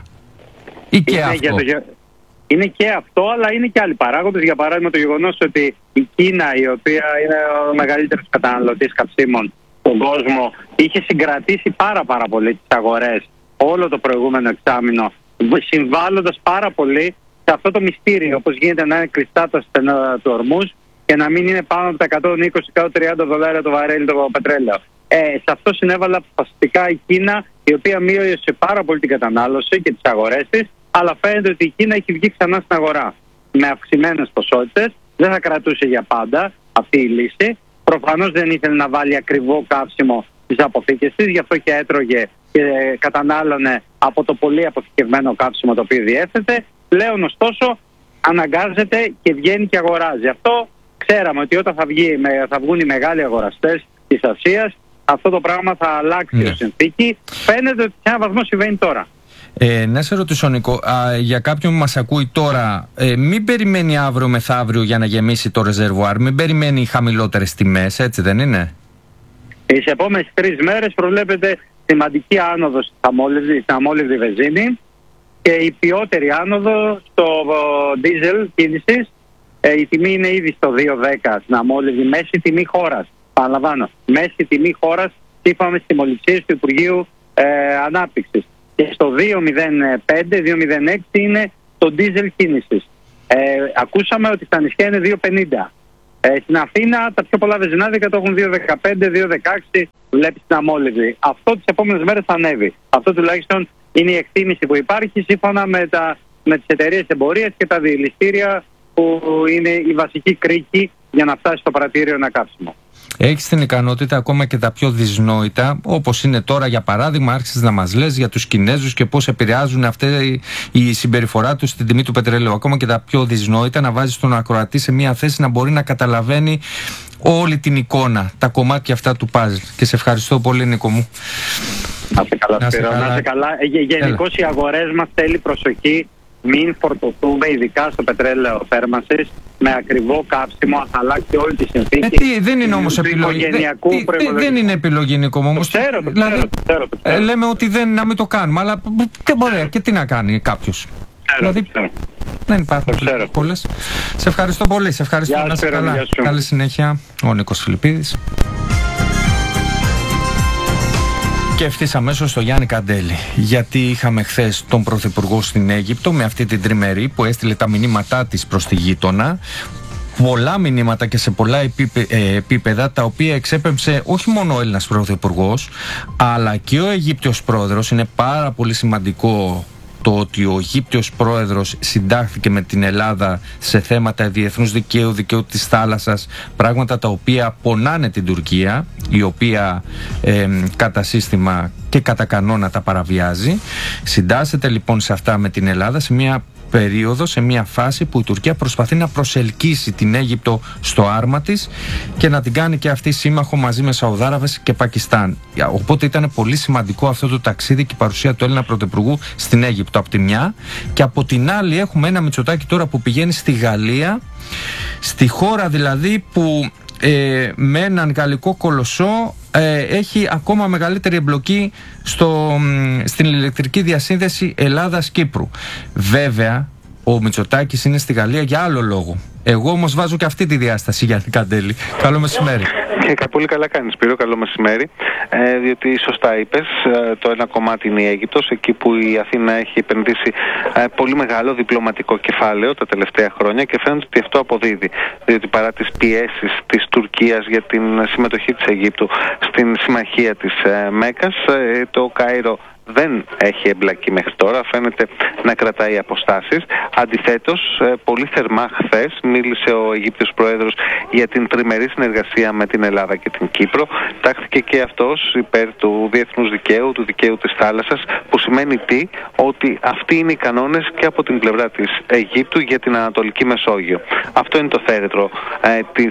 Ή και είναι αυτό? Το, είναι και αυτό, αλλά είναι και άλλοι παράγοντες. Για παράδειγμα, το γεγονός ότι η Κίνα, η οποία είναι ο μεγαλύτερος καταναλωτής καυσίμων στον κόσμο, είχε συγκρατήσει πάρα πάρα πολύ τις αγορές όλο το προηγούμενο εξάμηνο, συμβάλλοντας πάρα πολύ σε αυτό το μυστήριο, όπως γίνεται να είναι κλειστά τα στενά του ορμούς και να μην είναι πάνω από τα εκατόν είκοσι με εκατόν τριάντα δολάρια το βαρέλι το πετρέλαιο. Ε, σε αυτό συνέβαλε αποφασιστικά η Κίνα, η οποία μείωσε πάρα πολύ την κατανάλωση και τις αγορές της, αλλά φαίνεται ότι η Κίνα έχει βγει ξανά στην αγορά με αυξημένες ποσότητες. Δεν θα κρατούσε για πάντα αυτή η λύση. Προφανώς δεν ήθελε να βάλει ακριβό καύσιμο στις αποθήκες της, γι' αυτό και έτρωγε και κατανάλωνε από το πολύ αποθηκευμένο καύσιμο το οποίο διέθετε. Πλέον ωστόσο αναγκάζεται και βγαίνει και αγοράζει. Αυτό ξέραμε ότι όταν θα, βγει, θα βγουν οι μεγάλοι αγοραστές της Ασίας, αυτό το πράγμα θα αλλάξει ναι. η συνθήκη. Φαίνεται ότι σε έναν βαθμό συμβαίνει τώρα. Ε, να σε ρωτήσω, Νίκο, α, για κάποιον που μας ακούει τώρα, ε, μην περιμένει αύριο μεθαύριο για να γεμίσει το ρεζερβουάρ, μην περιμένει χαμηλότερες τιμές, έτσι δεν είναι? Τις επόμενες τρεις μέρες προβλέπεται σημαντική άνοδος στην αμόλυβδη βενζίνη και η ποιότερη άνοδο στο ντίζελ κίνησης. Ε, η τιμή είναι ήδη στο δύο δέκα στην αμόλυβδη, μέση τιμή χώρας. Παραλαμβάνω, μέση τιμή χώρας σύμφωνα με τις τιμοληψίες του Υπουργείου ε, Ανάπτυξης. Και στο δύο μηδέν πέντε δύο μηδέν έξι είναι το ντίζελ κίνησης. Ε, ακούσαμε ότι στα νησιά είναι δύο πενήντα. Ε, στην Αθήνα τα πιο πολλά βενζινάδικα το έχουν δύο δεκαπέντε δύο δεκαέξι, βλέπει στην αμόλυβδη. Αυτό τις επόμενες μέρες θα ανέβει. Αυτό τουλάχιστον είναι η εκτίμηση που υπάρχει σύμφωνα με, τα, με τις εταιρείες εμπορίας και τα διελιστήρια που είναι η βασική κρίκη για να φτάσει στο πρατήριο ένα καύσιμο. Έχεις την ικανότητα ακόμα και τα πιο δυσνόητα, όπως είναι τώρα για παράδειγμα, άρχισες να μας λες για τους Κινέζους και πώς επηρεάζουν αυτή η συμπεριφορά τους στην τιμή του πετρελαίου. Ακόμα και τα πιο δυσνόητα, να βάζεις τον ακροατή σε μια θέση να μπορεί να καταλαβαίνει όλη την εικόνα, τα κομμάτια αυτά του παζλ. Και σε ευχαριστώ πολύ, Νίκο μου. Να σε καλά, να σε καλά. Να σε καλά. Γενικώς οι αγορές μας θέλει προσοχή. Μην φορτωθούμε ειδικά στο πετρέλαιο θέρμανσης με ακριβό καύσιμο, θα αλλάξει όλη τη συνθήκη. Ε, τι, δεν είναι όμως επιλογή. Δεν, τι, δεν είναι επιλογή, Νίκο μου. Το ξέρω, το δηλαδή, ξέρω, το ξέρω, το ξέρω. Ε, λέμε ότι δεν, να μην το κάνουμε, αλλά και, μπορεί, και τι να κάνει κάποιος. Δηλαδή, το ξέρω. Δεν υπάρχουν πολλές. Σε ευχαριστώ πολύ. Σε ευχαριστώ. Να είσαι καλά. Καλή συνέχεια. Ο Νίκος Φιλιππίδης. Και ευθύς αμέσως στο Γιάννη Καντέλη. Γιατί είχαμε χθες τον Πρωθυπουργό στην Αίγυπτο με αυτή την τριμερή που έστειλε τα μηνύματά της προς τη γείτονα. Πολλά μηνύματα και σε πολλά επίπεδα, τα οποία εξέπεμψε όχι μόνο ο Έλληνας Πρωθυπουργός, αλλά και ο Αιγύπτιος Πρόεδρος. Είναι πάρα πολύ σημαντικό το ότι ο Αιγύπτιος Πρόεδρος συντάχθηκε με την Ελλάδα σε θέματα διεθνούς δικαίου, δικαίου της θάλασσας, πράγματα τα οποία πονάνε την Τουρκία, η οποία ε, κατά σύστημα και κατά κανόνα τα παραβιάζει. Συντάσσεται λοιπόν σε αυτά με την Ελλάδα, σε μια περίοδο, σε μια φάση που η Τουρκία προσπαθεί να προσελκύσει την Αίγυπτο στο άρμα της και να την κάνει και αυτή σύμμαχο μαζί με Σαουδάραβες και Πακιστάν. Οπότε ήταν πολύ σημαντικό αυτό το ταξίδι και η παρουσία του Έλληνα Πρωθυπουργού στην Αίγυπτο από τη μια, και από την άλλη έχουμε ένα Μητσοτάκη τώρα που πηγαίνει στη Γαλλία, στη χώρα δηλαδή που ε, με έναν γαλλικό κολοσσό ε, έχει ακόμα μεγαλύτερη εμπλοκή στο, στην ηλεκτρική διασύνδεση Ελλάδας-Κύπρου. Βέβαια ο Μητσοτάκης είναι στη Γαλλία για άλλο λόγο. Εγώ όμως βάζω και αυτή τη διάσταση, Γιάννη Καντέλη. Καλό μεσημέρι. Και πολύ καλά κάνεις, Σπύρο, καλό μεσημέρι. Ε, διότι σωστά είπες, ε, το ένα κομμάτι είναι η Αίγυπτος, εκεί που η Αθήνα έχει επενδύσει ε, πολύ μεγάλο διπλωματικό κεφάλαιο τα τελευταία χρόνια και φαίνεται ότι αυτό αποδίδει. Διότι παρά τις πιέσεις της Τουρκίας για την συμμετοχή της Αιγύπτου στην συμμαχία της ε, Μέκας, ε, το Κάιρο δεν έχει εμπλακεί μέχρι τώρα, φαίνεται να κρατάει αποστάσεις. Αντιθέτως, πολύ θερμά χθες μίλησε ο Αιγύπτιος Πρόεδρος για την τριμερή συνεργασία με την Ελλάδα και την Κύπρο. Τάχθηκε και αυτός υπέρ του διεθνούς δικαίου, του δικαίου της θάλασσας, που σημαίνει τι? Ότι αυτοί είναι οι κανόνες και από την πλευρά της Αιγύπτου για την Ανατολική Μεσόγειο. Αυτό είναι το θέρετρο ε, της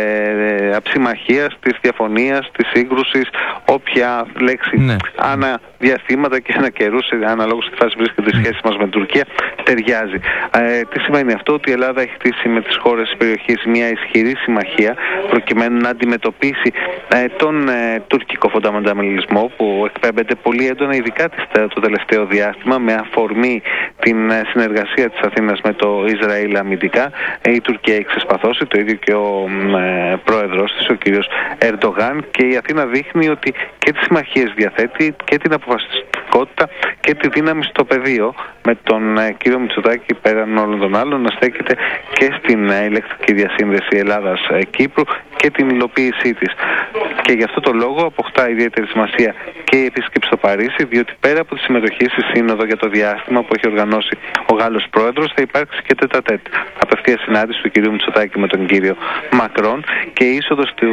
ε, αψημαχίας, της διαφωνίας, της σύγκρουσης, όποια λέξη ναι. ανα διαστήματα και ανα καιρούς, αναλόγως στη φάση βρίσκεται η σχέση μας με την Τουρκία, ταιριάζει. Ε, τι σημαίνει αυτό? Ότι η Ελλάδα έχει χτίσει με τις χώρες της περιοχής μια ισχυρή συμμαχία προκειμένου να αντιμετωπίσει ε, τον ε, τουρκικό φονταμενταμιλισμό που εκπέμπεται πολύ έντονα, ειδικά το τελευταίο διάστημα, με αφορμή την ε, συνεργασία της Αθήνας με το Ισραήλ αμυντικά. Ε, η Τουρκία έχει ξεσπαθώσει, το ίδιο και ο ε, πρόεδρος της, ο κύριος Ερντογάν, και η Αθήνα δείχνει ότι και τις συμμαχίες διαθέτει και την αποφασιστικότητα και τη δύναμη στο πεδίο, με τον ε, κύριο Μητσοτάκη πέραν όλων των άλλων να στέκεται και στην ε, ηλεκτρική διασύνδεση Ελλάδας-Κύπρου και την υλοποίησή της. Και γι' αυτό το λόγο αποκτά ιδιαίτερη σημασία και η επίσκεψη στο Παρίσι, διότι πέρα από τη συμμετοχή στη Σύνοδο για το διάστημα που έχει οργανώσει ο Γάλλος Πρόεδρος, θα υπάρξει και τέτα-τέτ απευθεία συνάντηση του κυρίου Μητσοτάκη με τον κύριο Μακρόν, και η είσοδος του,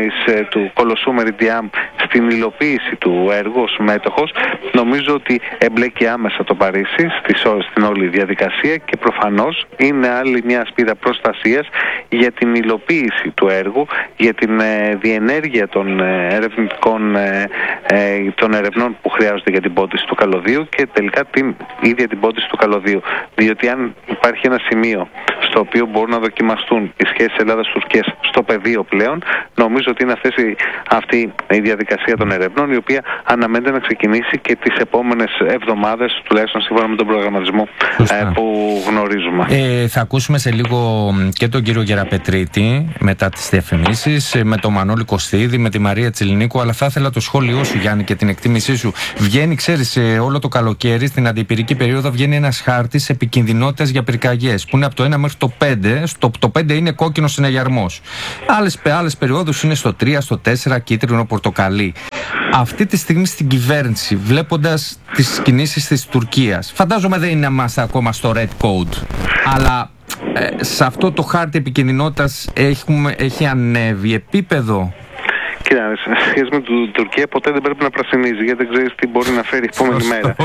του Κολοσσού Μεριντιάμ στην υλοποίηση του έργου ως μέτοχος, νομίζω ότι εμπλέκει άμεσα το Παρίσι στην όλη διαδικασία και προφανώς είναι άλλη μια ασπίδα προστασίας για την υλοποίηση του έργου, για την ε, διενέργεια των ε, ερευνητικών ε, ε, των ερευνών που χρειάζονται για την πόντιση του καλωδίου και τελικά την ίδια την πόντιση του καλωδίου. Διότι αν υπάρχει ένα σημείο στο οποίο μπορούν να δοκιμαστούν οι σχέσεις Ελλάδας-Τουρκίας στο πεδίο πλέον, νομίζω ότι είναι αυτές η, αυτή η διαδικασία των ερευνών, η οποία αναμένεται να ξεκινήσει και τις επόμενες εβδομάδες, τουλάχιστον σύμφωνα με τον προγραμματισμό ε, που γνωρίζουμε. Ε, θα ακούσουμε σε λίγο και τον κύριο Γεραπετρίτη μετά τις διαφημίσεις, με τον Μανώλη Κωστίδη, με τη Μαρία Τσιλινίκου, αλλά θα ήθελα το σχόλιο σου, Γιάννη, και την εκτίμησή σου. Βγαίνει, ξέρεις, όλο το καλοκαίρι, στην αντιπυρική περίοδο, βγαίνει ένας χάρτης επικινδυνότητας για πυρκαγιές, που είναι από το ένα μέχρι το πέντε. Στο το πέντε είναι κόκκινο συναγερμός. Άλλες, άλλες περιόδους είναι στο τρία, στο τέσσερα, κίτρινο, πορτοκαλί. Αυτή τη στιγμή στην κυβέρνηση, βλέποντας τις κινήσεις της Τουρκίας, φαντάζομαι δεν είμαστε ακόμα στο red code, αλλά ε, σε αυτό το χάρτη επικινδυνότητας έχουμε, έχει ανέβει επίπεδο. Κοίτα, σε σχέση με την Τουρκία ποτέ δεν πρέπει να πρασινίζει, γιατί δεν ξέρεις τι μπορεί να φέρει η επόμενη μέρα.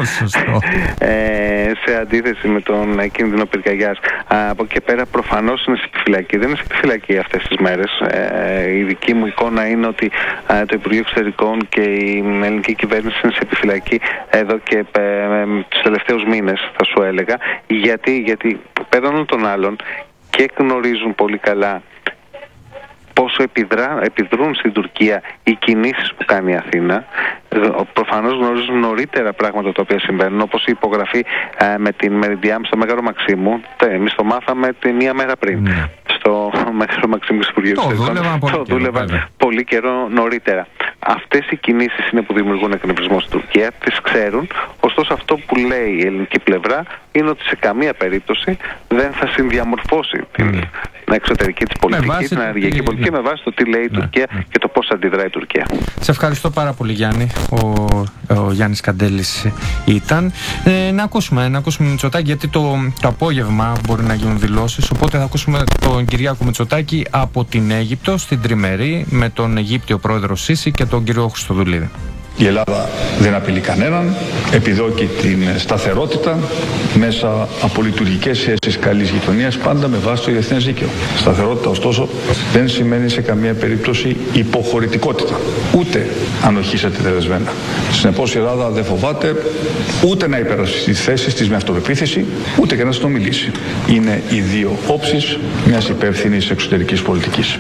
ε, σε αντίθεση με τον κίνδυνο πυρκαγιάς. Από εκεί πέρα προφανώς είναι σε επιφυλακή. Δεν είναι σε επιφυλακή αυτές τις μέρες. Ε, η δική μου εικόνα είναι ότι ε, το Υπουργείο Εξωτερικών και η ελληνική κυβέρνηση είναι σε επιφυλακή εδώ και ε, ε, τους τελευταίους μήνες, θα σου έλεγα. Γιατί, γιατί πέραν όλων των άλλων και γνωρίζουν πολύ καλά πόσο επιδρά, επιδρούν στην Τουρκία οι κινήσεις που κάνει η Αθήνα. Προφανώς γνωρίζουν νωρίτερα πράγματα τα οποία συμβαίνουν, όπως η υπογραφή ε, με την Μεριντιάμ στο Μέγαρο Μαξίμου. Εμείς το μάθαμε τη μία μέρα πριν. Mm. Στο Μέγαρο Μαξίμου του Υπουργείου Εξωτερικών. Το δούλευαν πολύ καιρό νωρίτερα. Αυτές οι κινήσεις είναι που δημιουργούν εκνευρισμό στην Τουρκία, τις ξέρουν. Ωστόσο, αυτό που λέει η ελληνική πλευρά είναι ότι σε καμία περίπτωση δεν θα συνδιαμορφώσει την mm. εξωτερική της πολιτική, την ενεργειακή πολιτική, με βάση το τι λέει η Τουρκία ναι. και το πώς αντιδράει η Τουρκία. Σε ευχαριστώ πάρα πολύ, Γιάννη. Ο, ο Γιάννης Καντέλης ήταν. Ε, να ακούσουμε, να ακούσουμε Μητσοτάκη, γιατί το, το απόγευμα μπορεί να γίνουν δηλώσεις. Οπότε θα ακούσουμε τον Κυριάκο Μητσοτάκη από την Αίγυπτο, στην τριμερή, με τον Αιγύπτιο πρόεδρο Σίση και τον κύριο Χριστοδουλίδη. Η Ελλάδα δεν απειλεί κανέναν, επιδόκει την σταθερότητα μέσα από λειτουργικές σχέσεις καλής γειτονίας, πάντα με βάση το διεθνές δίκαιο. Σταθερότητα, ωστόσο, δεν σημαίνει σε καμία περίπτωση υποχωρητικότητα, ούτε ανοχήσατε τελεσμένα. Συνεπώς η Ελλάδα δεν φοβάται ούτε να υπερασπιστεί τις θέσεις της με αυτοπεποίθηση, ούτε και να συνομιλήσει. Είναι οι δύο όψεις μιας υπεύθυνης εξωτερικής πολιτικής.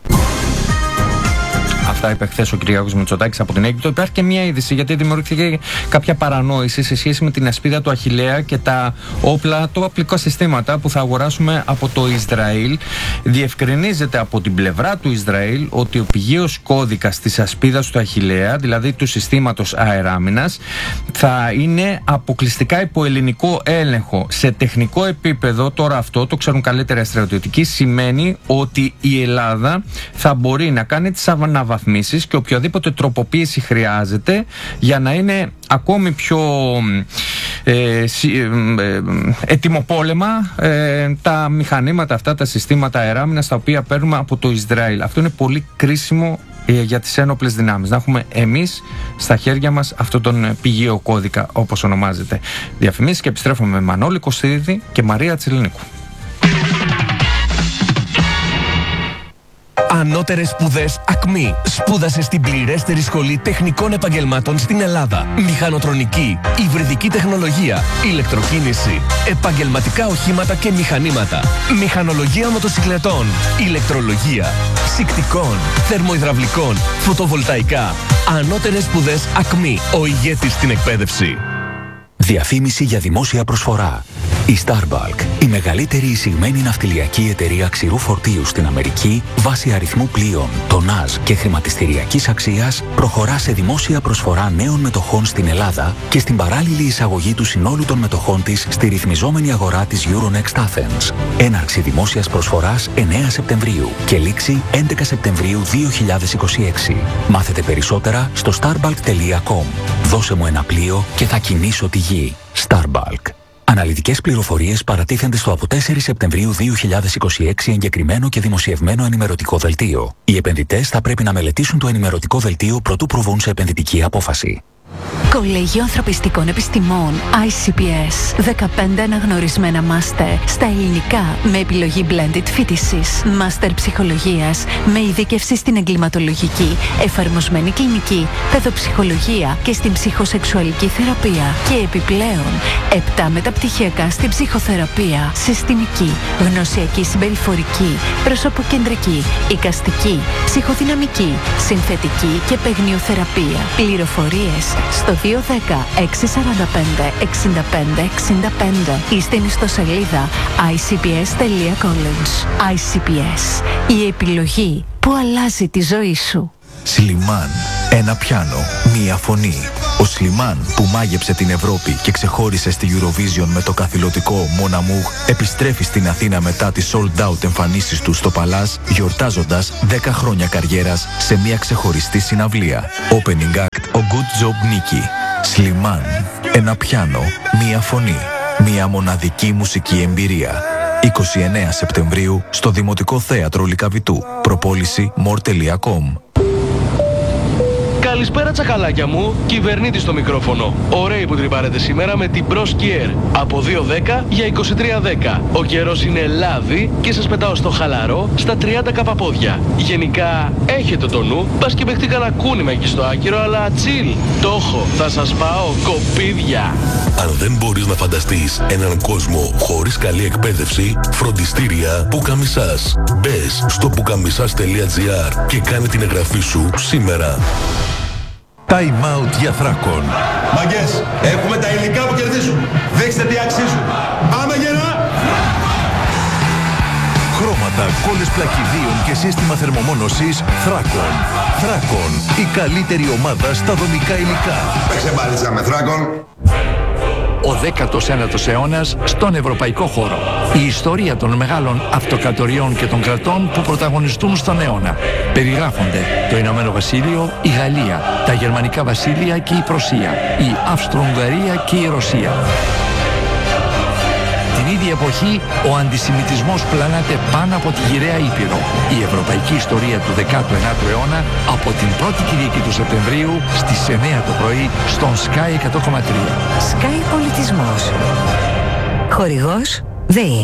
Αυτά είπε χθες ο Κυριάκος Μητσοτάκης από την Αίγυπτο. Υπάρχει και μια είδηση, γιατί δημιουργήθηκε κάποια παρανόηση σε σχέση με την ασπίδα του Αχιλλέα και τα όπλα, τα οπλικά συστήματα που θα αγοράσουμε από το Ισραήλ. Διευκρινίζεται από την πλευρά του Ισραήλ ότι ο πηγαίος κώδικας της ασπίδας του Αχιλλέα, δηλαδή του συστήματος αεράμινας, θα είναι αποκλειστικά υπό ελληνικό έλεγχο. Σε τεχνικό επίπεδο, τώρα αυτό το ξέρουν καλύτερα οι στρατιωτικοί, σημαίνει ότι η Ελλάδα θα μπορεί να κάνει τις αναβαθμίσεις και οποιαδήποτε τροποποίηση χρειάζεται για να είναι ακόμη πιο ε, ε, ε, ετοιμοπόλεμα ε, τα μηχανήματα αυτά, τα συστήματα αεράμινας τα οποία παίρνουμε από το Ισραήλ. Αυτό είναι πολύ κρίσιμο ε, για τις ένοπλες δυνάμεις. Να έχουμε εμείς στα χέρια μας αυτόν τον πηγαίο κώδικα, όπως ονομάζεται. Διαφημίσεις και επιστρέφουμε με Μανώλη Κωστίδη και Μαρία Τσιλενίκου. Ανώτερες σπουδές ΑΚΜΗ. Σπούδασε στην πληρέστερη σχολή τεχνικών επαγγελμάτων στην Ελλάδα. Μηχανοτρονική, υβριδική τεχνολογία, ηλεκτροκίνηση, επαγγελματικά οχήματα και μηχανήματα, μηχανολογία μοτοσυκλετών, ηλεκτρολογία, ψυκτικών, θερμοϊδραυλικών, φωτοβολταϊκά. Ανώτερες σπουδές ΑΚΜΗ. Ο ηγέτης στην εκπαίδευση. Διαφήμιση για δημόσια προσφορά. Η Starbulk, η μεγαλύτερη εισηγμένη ναυτιλιακή εταιρεία ξηρού φορτίου στην Αμερική, βάσει αριθμού πλοίων, τονάζ και χρηματιστηριακής αξίας, προχωρά σε δημόσια προσφορά νέων μετοχών στην Ελλάδα και στην παράλληλη εισαγωγή του συνόλου των μετοχών της στη ρυθμιζόμενη αγορά της Euronext Athens. Έναρξη δημόσιας προσφοράς εννέα Σεπτεμβρίου και λήξη έντεκα Σεπτεμβρίου δύο χιλιάδες είκοσι έξι. Μάθετε περισσότερα στο starbulk τελεία com. Δώσε μου ένα πλοίο και θα κινήσω τη γη. Starbulk. Αναλυτικές πληροφορίες παρατίθενται στο από τέσσερις Σεπτεμβρίου δύο χιλιάδες είκοσι έξι εγκεκριμένο και δημοσιευμένο ενημερωτικό δελτίο. Οι επενδυτές θα πρέπει να μελετήσουν το ενημερωτικό δελτίο προτού προβούν σε επενδυτική απόφαση. Κολέγιο Ανθρωπιστικών Επιστημών άι σι πι ες. δεκαπέντε αναγνωρισμένα μάστερ στα ελληνικά με επιλογή blended φοιτησης. Μάστερ ψυχολογίας με ειδίκευση στην εγκληματολογική, εφαρμοσμένη κλινική, παιδοψυχολογία και στην ψυχοσεξουαλική θεραπεία. Και επιπλέον επτά μεταπτυχιακά στην ψυχοθεραπεία, συστημική, γνωσιακή συμπεριφορική, προσωποκεντρική, εικαστική, ψυχοδυναμική, συνθετική και παιγνιοθεραπεία. Πληροφορίες στο δύο ένα μηδέν έξι τέσσερα πέντε εξήντα πέντε εξήντα πέντε ή στην ιστοσελίδα άι σι πι ες τελεία college. άι σι πι ες. Η επιλογή που αλλάζει τη ζωή σου. Σλιμάν. Ένα πιάνο, μία φωνή. Ο Σλιμάν που μάγεψε την Ευρώπη και ξεχώρισε στη Eurovision με το καθηλωτικό Mon Amour επιστρέφει στην Αθήνα μετά τις sold out εμφανίσεις του στο Παλάς, γιορτάζοντας δέκα χρόνια καριέρας σε μια ξεχωριστή συναυλία. Opening act ο Good Job Νίκη. Σλιμάν. Ένα πιάνο, μία φωνή. Μια μοναδική μουσική εμπειρία. είκοσι εννέα Σεπτεμβρίου στο Δημοτικό Θέατρο Λυκαβητού. Προπόληση more τελεία com. Καλησπέρα τσακαλάκια μου, κυβερνήτη στο μικρόφωνο. Ωραίοι που τρυπάρετε σήμερα με την Pro Skier. Από δύο δέκα για είκοσι τρία δέκα. Ο καιρός είναι λάδι και σας πετάω στο χαλαρό στα τριάντα καπαπόδια. Γενικά έχετε το νου, πας και παιχτεί κανένα κούνημα εκεί στο άκυρο, αλλά chill. Το έχω, θα σας πάω κοπίδια. Αν δεν μπορείς να φανταστείς έναν κόσμο χωρίς καλή εκπαίδευση, φροντιστήρια Πουκαμισάς. Μπες στο πουκαμισάς τελεία τζι άρ και κάνε την εγγραφή σου σήμερα. Time out για Θράκον. Μαγκές, έχουμε τα υλικά που κερδίζουν. Δείξτε τι αξίζουν. Πάμε γερά! Χρώματα, κόλλες πλακιδίων και σύστημα θερμομόνωσης Θράκον. Θράκον, η καλύτερη ομάδα στα δομικά υλικά. Παίξε μπάλιτσα με Θράκον. Ο δέκατος ένατος αιώνας στον ευρωπαϊκό χώρο. Η ιστορία των μεγάλων αυτοκρατοριών και των κρατών που πρωταγωνιστούν στον αιώνα. Περιγράφονται το Ηνωμένο Βασίλειο, η Γαλλία, τα Γερμανικά Βασίλεια και η Πρωσία, η Αυστρο-Ουγγαρία και η Ρωσία. Την ίδια εποχή ο αντισημιτισμός πλανάται πάνω από τη γυραιά Ήπειρο. Η ευρωπαϊκή ιστορία του δέκατου ενάτου αιώνα από την πρώτη Κυριακή του Σεπτεμβρίου στις εννιά το πρωί στον Sky εκατό κόμμα τρία. Sky Πολιτισμός. Χορηγός ΔΕΗ.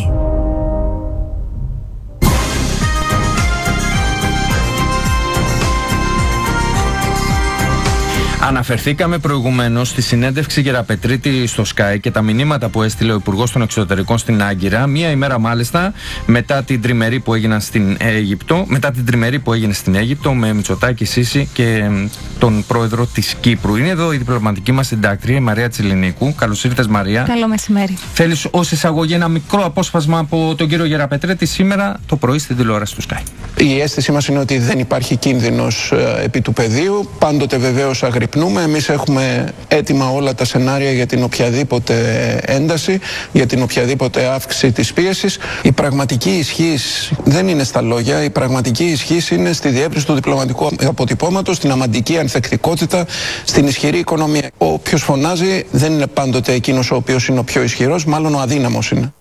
Αναφερθήκαμε προηγουμένως στη συνέντευξη Γεραπετρίτη στο Sky και τα μηνύματα που έστειλε ο Υπουργός των Εξωτερικών στην Άγκυρα, μία ημέρα μάλιστα μετά την τριμερή που έγιναν στην Αίγυπτο, μετά την τριμερή που έγινε στην Αίγυπτο με Μητσοτάκη, Σίση και τον πρόεδρο της Κύπρου. Είναι εδώ η διπλωματική μας συντάκτρια, η Μαρία Τσιλινίκου. Καλώς ήρθες, Μαρία. Καλό μεσημέρι. Θέλεις ως εισαγωγή ένα μικρό απόσπασμα από τον κύριο Γεραπετρίτη σήμερα το πρωί στην τηλεόραση του Sky? Η αίσθησή μας είναι ότι δεν υπάρχει κίνδυνος ε, επί του πεδίου. Πάντοτε βεβαίως αγρυπνούμε. Εμείς έχουμε έτοιμα όλα τα σενάρια για την οποιαδήποτε ένταση, για την οποιαδήποτε αύξηση της πίεσης. Η πραγματική ισχύς δεν είναι στα λόγια. Η πραγματική ισχύς είναι στη διεύρυνση του διπλωματικού αποτυπώματος, στην αμαντική ανθεκτικότητα, στην ισχυρή οικονομία. Όποιος φωνάζει δεν είναι πάντοτε εκείνος ο οποίος είναι ο πιο ισχυρός, μάλλον ο αδύναμος είναι.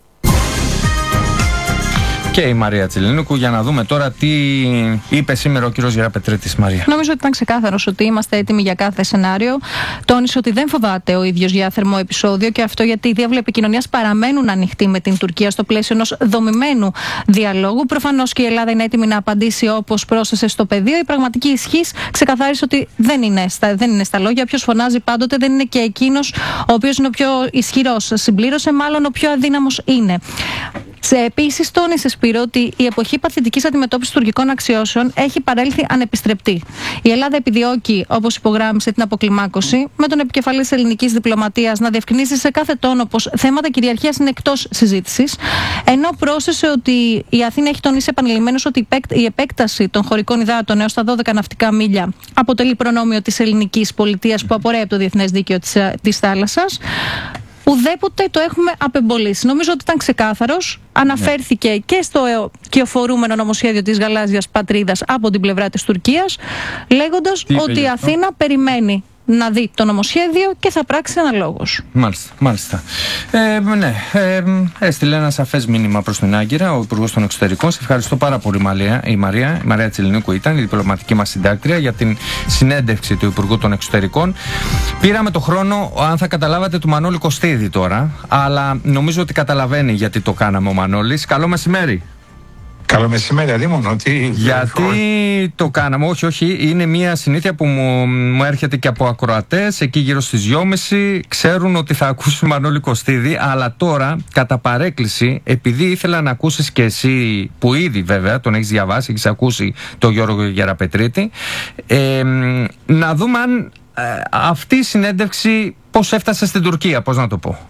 Και η Μαρία Τσιλινίκου, για να δούμε τώρα τι είπε σήμερα ο κύριος Γεραπετρίτης. Μαρία. Νομίζω ότι ήταν ξεκάθαρος ότι είμαστε έτοιμοι για κάθε σενάριο. Τόνισε ότι δεν φοβάται ο ίδιος για θερμό επεισόδιο, και αυτό γιατί οι διάβλοι επικοινωνίας παραμένουν ανοιχτοί με την Τουρκία στο πλαίσιο ενός δομημένου διαλόγου. Προφανώς και η Ελλάδα είναι έτοιμη να απαντήσει όπως πρόσθεσε στο πεδίο. Η πραγματική ισχύς ξεκαθάρισε ότι δεν είναι στα, δεν είναι στα λόγια. Όποιος φωνάζει πάντοτε δεν είναι και εκείνος ο οποίος είναι ο πιο ισχυρός. Συμπλήρωσε, μάλλον ο πιο αδύναμος είναι. Επίσης, τόνισε, Σπύρο, ότι η εποχή παθητικής αντιμετώπισης τουρκικών αξιώσεων έχει παρέλθει ανεπιστρεπτή. Η Ελλάδα επιδιώκει, όπως υπογράμμισε, την αποκλιμάκωση, με τον επικεφαλής ελληνικής διπλωματίας να διευκρινίσει σε κάθε τόνο πως θέματα κυριαρχίας είναι εκτός συζήτησης. Ενώ πρόσθεσε ότι η Αθήνα έχει τονίσει επανειλημμένως ότι η επέκταση των χωρικών υδάτων έως τα δώδεκα ναυτικά μίλια αποτελεί προνόμιο της ελληνικής πολιτείας που απορρέει από το διεθνές δίκαιο της, της θάλασσας. Ουδέποτε το έχουμε απεμπολίσει. Νομίζω ότι ήταν ξεκάθαρος. Αναφέρθηκε ναι. και στο κυοφορούμενο νομοσχέδιο της γαλάζιας πατρίδας από την πλευρά της Τουρκίας, λέγοντας Τι ότι η Αθήνα αυτό? περιμένει να δει το νομοσχέδιο και θα πράξει αναλόγως. Μάλιστα, μάλιστα. Ε, ναι, ε, έστειλε ένα σαφές μήνυμα προς την Άγκυρα ο Υπουργός των Εξωτερικών. Σε ευχαριστώ πάρα πολύ, Μαρία. Η Μαρία, η Μαρία Τσιλινίκου ήταν η διπλωματική μας συντάκτρια για την συνέντευξη του Υπουργού των Εξωτερικών. Πήραμε το χρόνο, αν θα καταλάβατε, του Μανώλη Κωστίδη τώρα, αλλά νομίζω ότι καταλαβαίνει γιατί το κάναμε ο Μανώλης. Καλό μεσημέρι. Καλό μεσημέρι, αδίμονο. Τι... Γιατί το κάναμε, όχι, όχι. Είναι μια συνήθεια που μου, μου έρχεται και από ακροατές. Εκεί γύρω στις δυόμιση ξέρουν ότι θα ακούσουν Μανώλη Κωστίδη. Αλλά τώρα, κατά παρέκκληση, επειδή ήθελα να ακούσεις και εσύ, που ήδη βέβαια τον έχεις διαβάσει, έχεις ακούσει τον Γιώργο Γεραπετρίτη, ε, να δούμε αν ε, αυτή η συνέντευξη πώς έφτασε στην Τουρκία, πώς να το πω.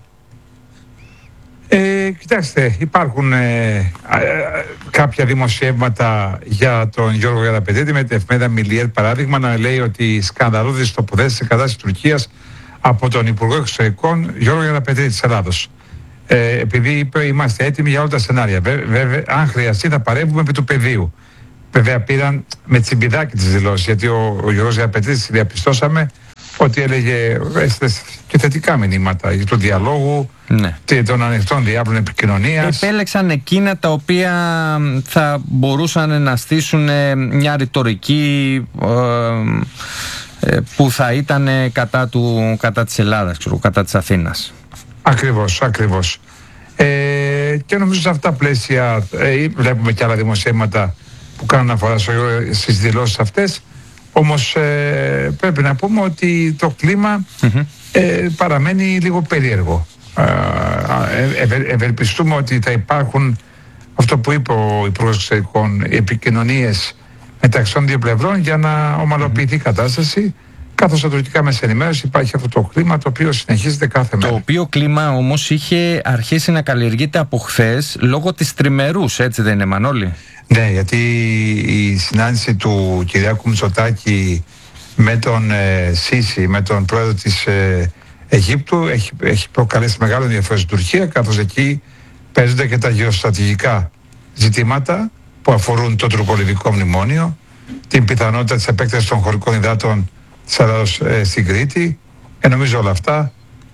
Ε, κοιτάξτε, υπάρχουν ε, ε, κάποια δημοσιεύματα για τον Γιώργο Γεραπετρίτη με την εφημερίδα Μιλιέρ, παράδειγμα, να λέει ότι σκανδαλώδης τοποθέτηση κατά της Τουρκίας από τον Υπουργό Εξωτερικών Γιώργο Γεραπετρίτη της Ελλάδος. Ε, επειδή είπε είμαστε έτοιμοι για όλα τα σενάρια. Βέβαια, αν χρειαστεί θα παρέμβουμε επί του πεδίου. Βέβαια, πήραν με τσιμπιδάκι τις δηλώσεις, γιατί ο, ο Γιώργος Γεραπετρίτης διαπιστώσαμε ότι έλεγε και θετικά μηνύματα για τον διαλόγο, ναι. των ανοιχτών διάβλων επικοινωνίας. Επέλεξαν εκείνα τα οποία θα μπορούσαν να στήσουν μια ρητορική ε, ε, που θα ήταν κατά, του, κατά της Ελλάδας, ξέρω, κατά της Αθήνας. Ακριβώς, ακριβώς. Ε, και νομίζω σε αυτά τα πλαίσια ε, βλέπουμε και άλλα δημοσιεύματα που κάνουν αφορά στις δηλώσεις αυτές. Όμως ε, πρέπει να πούμε ότι το κλίμα mm-hmm. ε, παραμένει λίγο περίεργο. Ε, ευε, ευελπιστούμε ότι θα υπάρχουν, αυτό που είπε ο Υπουργός Εξωτερικών, επικοινωνίες μεταξύ των δύο πλευρών για να ομαλοποιηθεί η κατάσταση. Καθώς στα τουρκικά μέσα ενημέρωση υπάρχει αυτό το κλίμα το οποίο συνεχίζεται κάθε μέρα. Το οποίο κλίμα όμως είχε αρχίσει να καλλιεργείται από χθες λόγω της τριμερούς, έτσι δεν είναι, Μανώλη? Ναι, γιατί η συνάντηση του Κυριάκου Μητσοτάκη με τον ε, Σίση, με τον πρόεδρο της ε, Αιγύπτου έχει, έχει προκαλέσει μεγάλο ενδιαφέρον στην Τουρκία, καθώς εκεί παίζονται και τα γεωστρατηγικά ζητήματα που αφορούν το τουρκολιβικό μνημόνιο, την πιθανότητα της επέκτασης των χωρικών υδάτων της Ελλάδος ε, στην Κρήτη. Και νομίζω όλα αυτά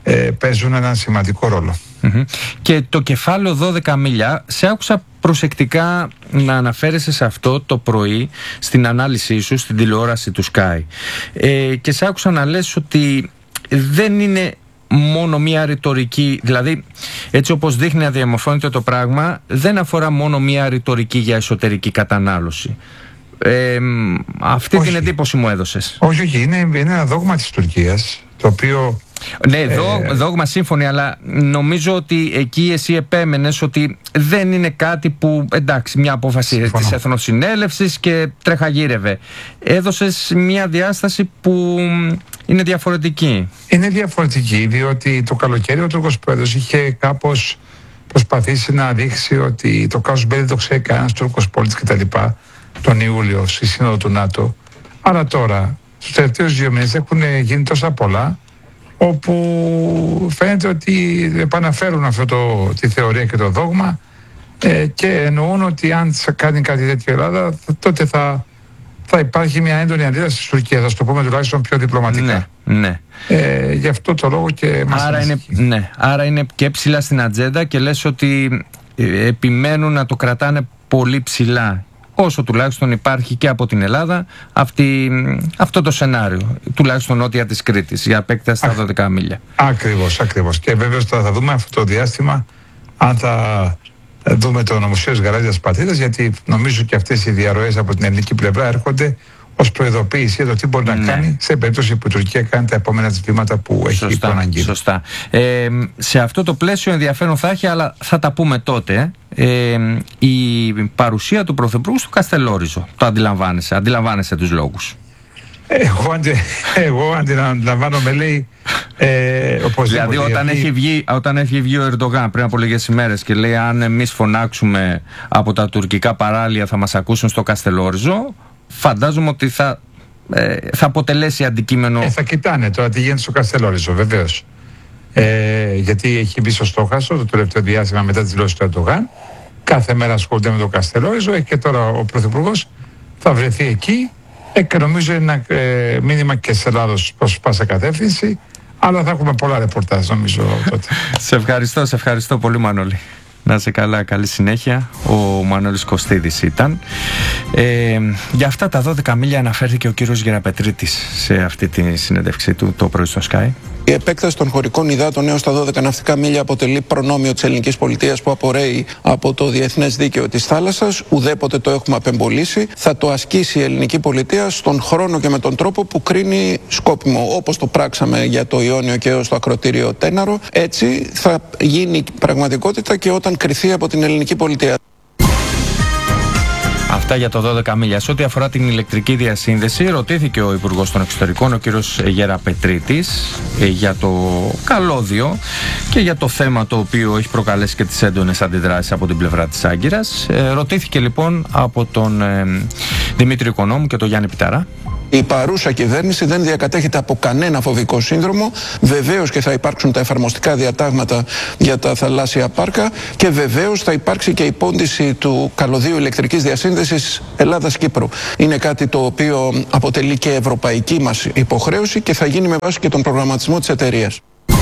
ε, παίζουν έναν σημαντικό ρόλο. Mm-hmm. Και το κεφάλαιο δώδεκα μίλια, σε άκουσα προσεκτικά να αναφέρεσαι σε αυτό το πρωί στην ανάλυση σου, στην τηλεόραση του Sky, ε, και σε άκουσα να λες ότι δεν είναι μόνο μία ρητορική, δηλαδή έτσι όπως δείχνει να διαμορφώνεται το πράγμα, δεν αφορά μόνο μία ρητορική για εσωτερική κατανάλωση. Ε, αυτή όχι. την εντύπωση μου έδωσες. Όχι, όχι, είναι, είναι ένα δόγμα της Τουρκίας, το οποίο... Ναι, ε... δόγμα σύμφωνοι, αλλά νομίζω ότι εκεί εσύ επέμενες ότι δεν είναι κάτι που, εντάξει, μια απόφαση Συμφωνώ. της Εθνοσυνέλευσης και τρεχαγύρευε. Έδωσες μια διάσταση που είναι διαφορετική. Είναι διαφορετική, διότι το καλοκαίρι ο Τούρκος Πρόεδρος είχε κάπως προσπαθήσει να δείξει ότι το casus belli δεν το ξέρει κανένας Τούρκος πολίτης κτλ. Τον Ιούλιο στη Σύνοδο του ΝΑΤΟ. Αλλά τώρα, στους τελευταίους δύο μήνες έχουν γίνει τόσα πολλά, όπου φαίνεται ότι επαναφέρουν αυτό το, τη θεωρία και το δόγμα, ε, και εννοούν ότι αν κάνει κάτι τέτοιο η Ελλάδα, τότε θα, θα υπάρχει μια έντονη αντίδραση στη Τουρκία. Θα το πούμε τουλάχιστον πιο διπλωματικά. Ναι, ναι. Ε, γι' αυτό το λόγο και μας άρα είναι, ναι, άρα είναι και ψηλά στην ατζέντα και λες ότι ε, επιμένουν να το κρατάνε πολύ ψηλά, όσο τουλάχιστον υπάρχει και από την Ελλάδα αυτή, αυτό το σενάριο, τουλάχιστον νότια της Κρήτης, για επέκταση στα δώδεκα μίλια. Ακριβώς, ακριβώς. Και βέβαιως θα, θα δούμε αυτό το διάστημα αν θα δούμε το νομοσχέδιο της Γαλάζιας Πατρίδας, γιατί νομίζω και αυτές οι διαρροές από την ελληνική πλευρά έρχονται ως προειδοποίηση για το τι μπορεί ναι. να κάνει σε περίπτωση που η Τουρκία κάνει τα επόμενα βήματα που έχει υποναγγείλει. Σωστά. Ε, σε αυτό το πλαίσιο ενδιαφέρον θα έχει, αλλά θα τα πούμε τότε. Ε, η παρουσία του Πρωθυπουργού στο Καστελόριζο. Το αντιλαμβάνεσαι, αντιλαμβάνεσαι τους λόγους. Εγώ, αντι, εγώ αντιλαμβάνομαι, λέει, ε, δηλαδή όταν, έχει βγει, όταν έχει βγει ο Ερντογάν πριν από λίγες ημέρες και λέει αν εμείς φωνάξουμε από τα τουρκικά παράλια θα μας ακούσουν στο Καστελόριζο, φαντάζομαι ότι θα, ε, θα αποτελέσει αντικείμενο. Ε, θα κοιτάνε τώρα τι γίνεται στο Καστελόριζο, βεβαίως. Ε, γιατί έχει μπει στο στόχαστρο το τελευταίο διάστημα μετά τις δηλώσεις του Ερντογάν. Κάθε μέρα ασχολείται με το Καστελόριζο, ε, και τώρα ο Πρωθυπουργός θα βρεθεί εκεί. Ε, και νομίζω είναι ένα ε, μήνυμα και σε Ελλάδος προς πάσα κατεύθυνση. Αλλά θα έχουμε πολλά ρεπορτάζ, νομίζω τότε. Σε ευχαριστώ, σε ευχαριστώ πολύ, Μανώλη. Να είσαι καλά, καλή συνέχεια. Ο Μανώλης Κωστίδης ήταν. Ε, για αυτά τα δώδεκα μίλια αναφέρθηκε ο κύριος Γεραπετρίτης σε αυτή τη συνέντευξή του το πρωί στο Sky. Η επέκταση των χωρικών υδάτων έως τα δώδεκα ναυτικά μίλια αποτελεί προνόμιο της ελληνικής πολιτείας που απορρέει από το διεθνές δίκαιο της θάλασσας. Ουδέποτε το έχουμε απεμπολίσει. Θα το ασκήσει η ελληνική πολιτεία στον χρόνο και με τον τρόπο που κρίνει σκόπιμο. Όπως το πράξαμε για το Ιόνιο και έως το ακροτήριο Τέναρο, έτσι θα γίνει πραγματικότητα και όταν κριθεί από την ελληνική πολιτεία. Αυτά για το δώδεκα μίλια. Σε ό,τι αφορά την ηλεκτρική διασύνδεση, ρωτήθηκε ο Υπουργός των Εξωτερικών, ο κύριος Γεραπετρίτης, για το καλώδιο και για το θέμα το οποίο έχει προκαλέσει και τις έντονες αντιδράσεις από την πλευρά της Άγκυρας. Ε, ρωτήθηκε λοιπόν από τον ε, Δημήτρη Οικονόμου και τον Γιάννη Πιταρά. Η παρούσα κυβέρνηση δεν διακατέχεται από κανένα φοβικό σύνδρομο. Βεβαίως και θα υπάρξουν τα εφαρμοστικά διατάγματα για τα θαλάσσια πάρκα και βεβαίως θα υπάρξει και η πόντιση του καλωδίου ηλεκτρικής διασύνδεσης Ελλάδας-Κύπρου. Είναι κάτι το οποίο αποτελεί και ευρωπαϊκή μας υποχρέωση και θα γίνει με βάση και τον προγραμματισμό της εταιρείας.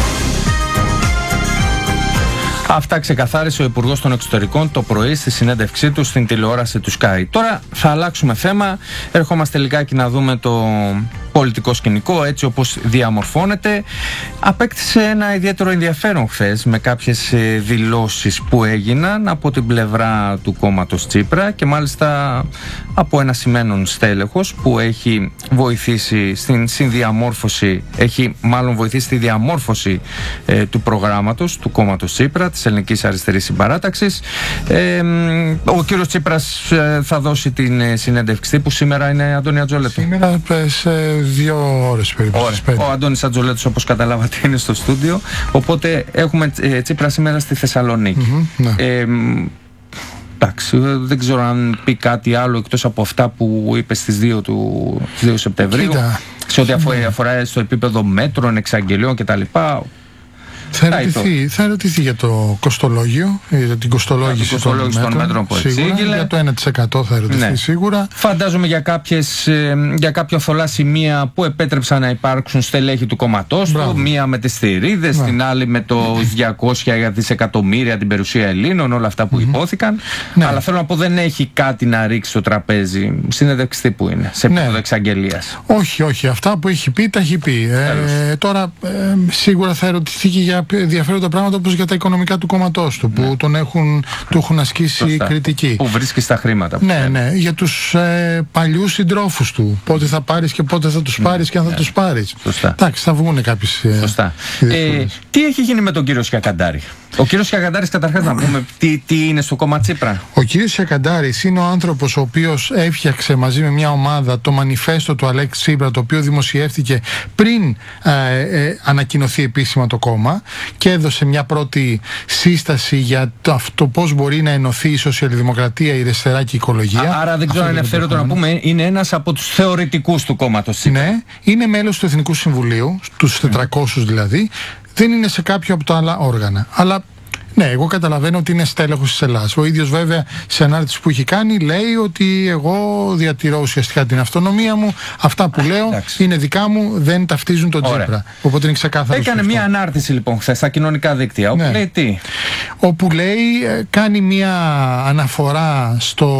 Αυτά ξεκαθάρισε ο Υπουργός των Εξωτερικών το πρωί στη συνέντευξή του στην τηλεόραση του Sky. Τώρα θα αλλάξουμε θέμα. Ερχόμαστε λιγάκι να δούμε το πολιτικό σκηνικό έτσι όπως διαμορφώνεται. Απέκτησε ένα ιδιαίτερο ενδιαφέρον χθες με κάποιες δηλώσεις που έγιναν από την πλευρά του κόμματος Τσίπρα και μάλιστα από ένα σημαίνον στέλεχος που έχει βοηθήσει στην συνδιαμόρφωση, έχει μάλλον βοηθήσει στη διαμόρφωση ε, του προγράμματος του κόμματος Τσίπρα, της Ελληνικής Αριστερής Συμπαράταξης. Ε, ο κύριος Τσίπρας ε, θα δώσει την ε, συνέντευξη που σήμερα είναι Αντώνη Ατζολέτου. Σήμερα σε δύο ώρες περίπου. Ο Αντώνης Ατζολέτος, όπως καταλάβατε, είναι στο στούντιο. Οπότε έχουμε ε, Τσίπρα σήμερα στη Θεσσαλονίκη. Mm-hmm, ναι. ε, εντάξει, δεν ξέρω αν πει κάτι άλλο εκτός από αυτά που είπε στις δύο, του, στις δύο Σεπτεμβρίου. Κοίτα. Σε ό,τι αφορά, αφορά στο επίπεδο μέτρων, εξαγγελιών κτλ. Θα ερωτηθεί, θα ερωτηθεί για το κοστολόγιο, για την κοστολόγηση των μέτρων, μέτρων που σίγουρα, εξήγηλε. Για το ένα τοις εκατό θα ερωτηθεί, ναι, σίγουρα. Φαντάζομαι για, κάποιες, για κάποια θολά σημεία που επέτρεψαν να υπάρξουν στελέχη του κόμματός του, μία με τις θηρίδες, την άλλη με το διακόσια δισεκατομμύρια την περιουσία Ελλήνων, όλα αυτά που mm-hmm. υπόθηκαν. Ναι. Αλλά θέλω να πω, δεν έχει κάτι να ρίξει στο τραπέζι. Συνέντευξη που είναι, σε επίπεδο ναι. εξαγγελίας. Όχι, όχι. Αυτά που έχει πει, τα έχει πει. Ε, τώρα, ε, σίγουρα θα ερωτηθεί και για ενδιαφέροντα πράγματα όπως για τα οικονομικά του κόμματός του, που ναι. τον έχουν, του έχουν ασκήσει Σωστά. κριτική. Που βρίσκει στα χρήματα. Που ναι, ναι. Για τους ε, παλιούς συντρόφους του. Πότε θα πάρεις και πότε θα τους ναι. πάρεις και αν θα ναι. τους πάρεις. Εντάξει, θα βγουν κάποιες. Σωστά. Ε, τι έχει γίνει με τον κύριο Σιακαντάρη? Ο κύριος Σιακαντάρης, καταρχάς να πούμε τι, τι είναι στο κόμμα Τσίπρα. Ο κύριος Σιακαντάρης είναι ο άνθρωπος ο οποίος έφτιαξε μαζί με μια ομάδα το μανιφέστο του Αλέξη Τσίπρα, το οποίο δημοσιεύτηκε πριν ε, ε, ανακοινωθεί επίσημα το κόμμα, και έδωσε μια πρώτη σύσταση για το, αυτό πώς μπορεί να ενωθεί η σοσιαλδημοκρατία, η αριστερά και η οικολογία. Άρα δεν ξέρω αν είναι ευθέρωτο να πούμε, είναι ένας από τους θεωρητικούς του κόμματος Τσίπρα. Ναι, είναι μέλος του Εθνικού Συμβουλίου, τους τετρακόσιους δηλαδή. Δεν είναι σε κάποιο από τα άλλα όργανα. Αλλά ναι, εγώ καταλαβαίνω ότι είναι στέλεχος της Ελλάδας. Ο ίδιος βέβαια σε ανάρτηση που έχει κάνει λέει ότι εγώ διατηρώ ουσιαστικά την αυτονομία μου. Αυτά που λέω Εντάξει. είναι δικά μου, δεν ταυτίζουν τον Τσίπρα. Οπότε είναι ξεκάθαρο. Έκανε μια ανάρτηση λοιπόν χθες στα κοινωνικά δίκτυα. Όπου ναι. λέει τι? Όπου λέει, κάνει μια αναφορά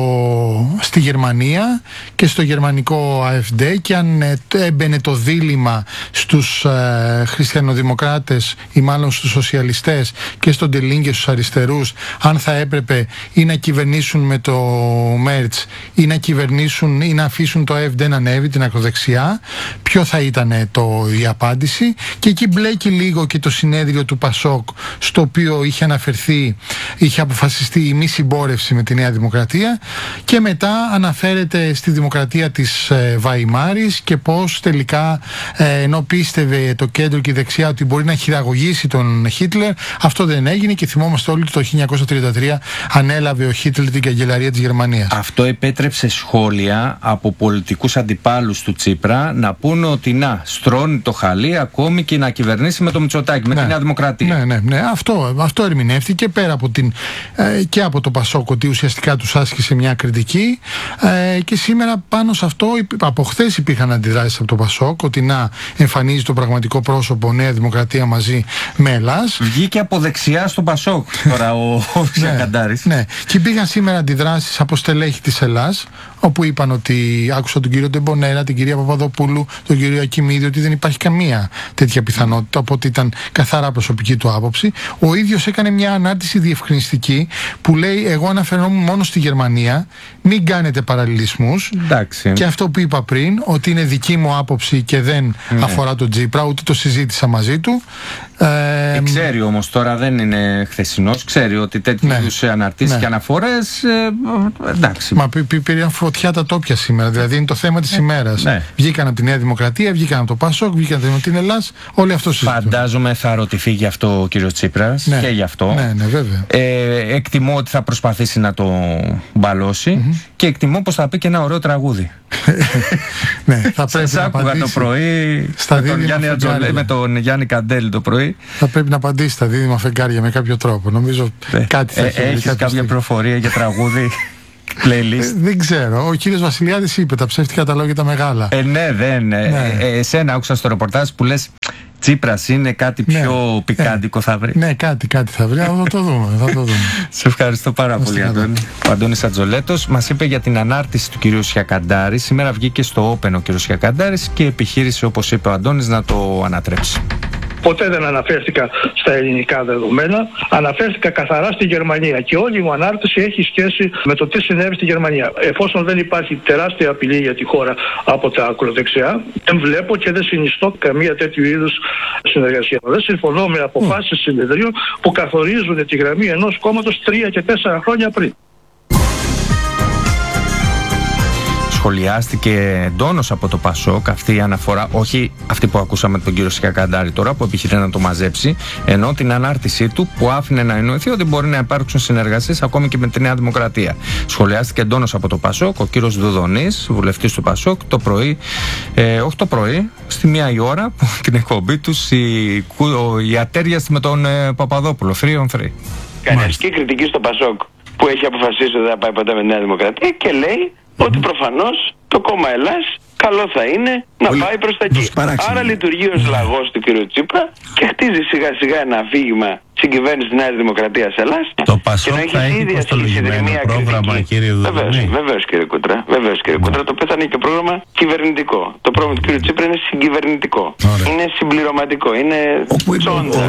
στο, στη Γερμανία και στο γερμανικό ΑΕΦΔ, και αν έμπαινε το δίλημμα στους ε, χριστιανοδημοκράτες ή μάλλον στους σοσιαλιστές και στον Τελίνγκ και στους αριστερούς, αν θα έπρεπε ή να κυβερνήσουν με το Μέρτς ή να κυβερνήσουν ή να αφήσουν το ΑΕΦΔ να ανέβει, την ακροδεξιά, ποιο θα ήταν το, η απάντηση. Και εκεί μπλέκει λίγο και το συνέδριο του Πασόκ, στο οποίο είχε αναφερθεί, είχε αποφασιστεί η μη συμπόρευση με τη Νέα Δημοκρατία, και μετά αναφέρεται στη δημοκρατία της ε, Βαϊμάρης και πως τελικά ε, ενώ πίστευε το κέντρο και η δεξιά ότι μπορεί να χειραγωγήσει τον Χίτλερ, αυτό δεν έγινε, και θυμόμαστε όλοι ότι το χίλια εννιακόσια τριάντα τρία ανέλαβε ο Χίτλερ την καγκελαρία της Γερμανίας. Αυτό επέτρεψε σχόλια από πολιτικούς αντιπάλους του Τσίπρα να πούνε ότι να στρώνει το χαλί ακόμη και να κυβερνήσει με το Μητσοτάκη, με ναι. τη Νέα Δημοκρατία. Ναι, ναι, ναι. Αυτό, αυτό ερμηνεύτηκε πέρα από την, ε, και από το Πασόκ, ότι ουσιαστικά τους άσκησε μια κριτική, ε, και σήμερα πάνω σε αυτό, από χθες υπήρχαν αντιδράσεις από το Πασόκ, ότι να εμφανίζει το πραγματικό πρόσωπο Νέα Δημοκρατία μαζί με Ελλάς. Βγήκε από δεξιά στο Πασόκ τώρα ο, ο Σιακαντάρης. Ναι, ναι. Και υπήρχαν σήμερα αντιδράσεις από στελέχη της Ελλάς, όπου είπαν ότι άκουσα τον κύριο Ντεμπονέρα, την κυρία Παπαδοπούλου, τον κύριο Ακιμίδη, ότι δεν υπάρχει καμία τέτοια πιθανότητα, οπότε ήταν καθαρά προσωπική του άποψη. Ο ίδιος έκανε μια ανάρτηση διευκρινιστική που λέει: εγώ αναφερόμουν μόνο στη Γερμανία, μην κάνετε παραλληλισμούς. Εντάξει. Και αυτό που είπα πριν, ότι είναι δική μου άποψη και δεν ναι. αφορά τον Τσίπρα, ούτε το συζήτησα μαζί του. Ε, ξέρει όμως, τώρα δεν είναι χθεσινός, ξέρει ότι τέτοιου ναι, είδους αναρτήσεις ναι. και αναφορές ε, εντάξει. Μα πήραν φωτιά τα τόπια σήμερα, δηλαδή είναι το θέμα της ε, ημέρας. Ναι. Βγήκαν από τη Νέα Δημοκρατία, βγήκαν από το Πασόκ, βγήκαν από την Ελλάς, όλοι αυτό συζητούν. Φαντάζομαι θα ρωτηθεί γι' αυτό ο κύριος Τσίπρας ναι. και γι' αυτό. Ναι, ναι, βέβαια. Ε, εκτιμώ ότι θα προσπαθήσει να το μπαλώσει mm-hmm. και εκτιμώ πως θα πει και ένα ωραίο τραγούδι. Ναι, θα πρέπει σας να άκουγα απαντήσει το πρωί στα με, τον Γιάννη Ατζολέ, με τον Γιάννη Καντέλη το πρωί. Θα πρέπει να απαντήσει στα δίδυμα φεγγάρια με κάποιο τρόπο. Νομίζω ναι. κάτι θα ε, έχει. Έχεις κάποια προφορία για τραγούδι? Playlist. Ε, δεν ξέρω. Ο κύριος Βασιλιάδης είπε τα ψεύτικα τα λόγια τα μεγάλα. Ε, ναι, δεν. Ναι. Ε, ε, εσένα άκουσα στο ρεπορτάζ που λες Τσίπρας είναι κάτι πιο ναι. πικάντικο θα βρει. Ναι, κάτι, κάτι θα βρει. Θα το δούμε. Θα το δούμε. Σε ευχαριστώ πάρα πολύ, Αντώνη. Ο Αντώνης Ατζολέτος μας είπε για την ανάρτηση του κυρίου Σιακαντάρη. Σήμερα βγήκε στο Open ο κύριος Σιακαντάρης και επιχείρησε, όπως είπε ο Αντώνης, να το ανατρέψει. Ποτέ δεν αναφέρθηκα στα ελληνικά δεδομένα, αναφέρθηκα καθαρά στη Γερμανία και όλη μου ανάρτηση έχει σχέση με το τι συνέβη στη Γερμανία. Εφόσον δεν υπάρχει τεράστια απειλή για τη χώρα από τα ακροδεξιά, δεν βλέπω και δεν συνιστώ καμία τέτοιου είδους συνεργασία. Δεν συμφωνώ με αποφάσεις mm. συνεδρίων που καθορίζουν τη γραμμή ενός κόμματος τρία και τέσσερα χρόνια πριν. σχολιάστηκε εντόνως από το Πασόκ αυτή η αναφορά, όχι αυτή που ακούσαμε τον κύριο Σικακαντάρη τώρα που επιχειρεί να το μαζέψει, ενώ την ανάρτησή του που άφηνε να εννοηθεί ότι μπορεί να υπάρξουν συνεργασίες ακόμη και με τη Νέα Δημοκρατία. Σχολιάστηκε εντόνως από το Πασόκ ο κύριος Δουδονής, βουλευτής του Πασόκ, το πρωί, ε, όχι το πρωί, στη μία η ώρα που την εκπομπή τους η, η ατέριαστη με τον ε, Παπαδόπουλο, three on three. Κάνει ασκή κριτική στο Πασόκ που έχει αποφασίσει ότι δεν θα πάει ποτέ με τη Νέα Δημοκρατία και λέει mm-hmm. ότι προφανώς το κόμμα Ελλάς καλό θα είναι να Πολύ... πάει προς τα εκεί. Άρα λειτουργεί ως λαγός του κ. Τσίπρα και χτίζει σιγά σιγά ένα αφήγημα στην κυβέρνηση της Νέας Δημοκρατίας Ελλάς. Το Πασόκ θα έχει υποστολογημένο πρόγραμμα, κύριε Δουδονή. Βεβαίως κύριε Κούτρα, βεβαίως κύριε Κούτρα, το οποίο θα είναι και πρόγραμμα κυβερνητικό. Το πρόγραμμα του κ. Τσίπρα είναι συγκυβερνητικό. Ωραία. Είναι συμπληρωματικό, είναι τσόντζα.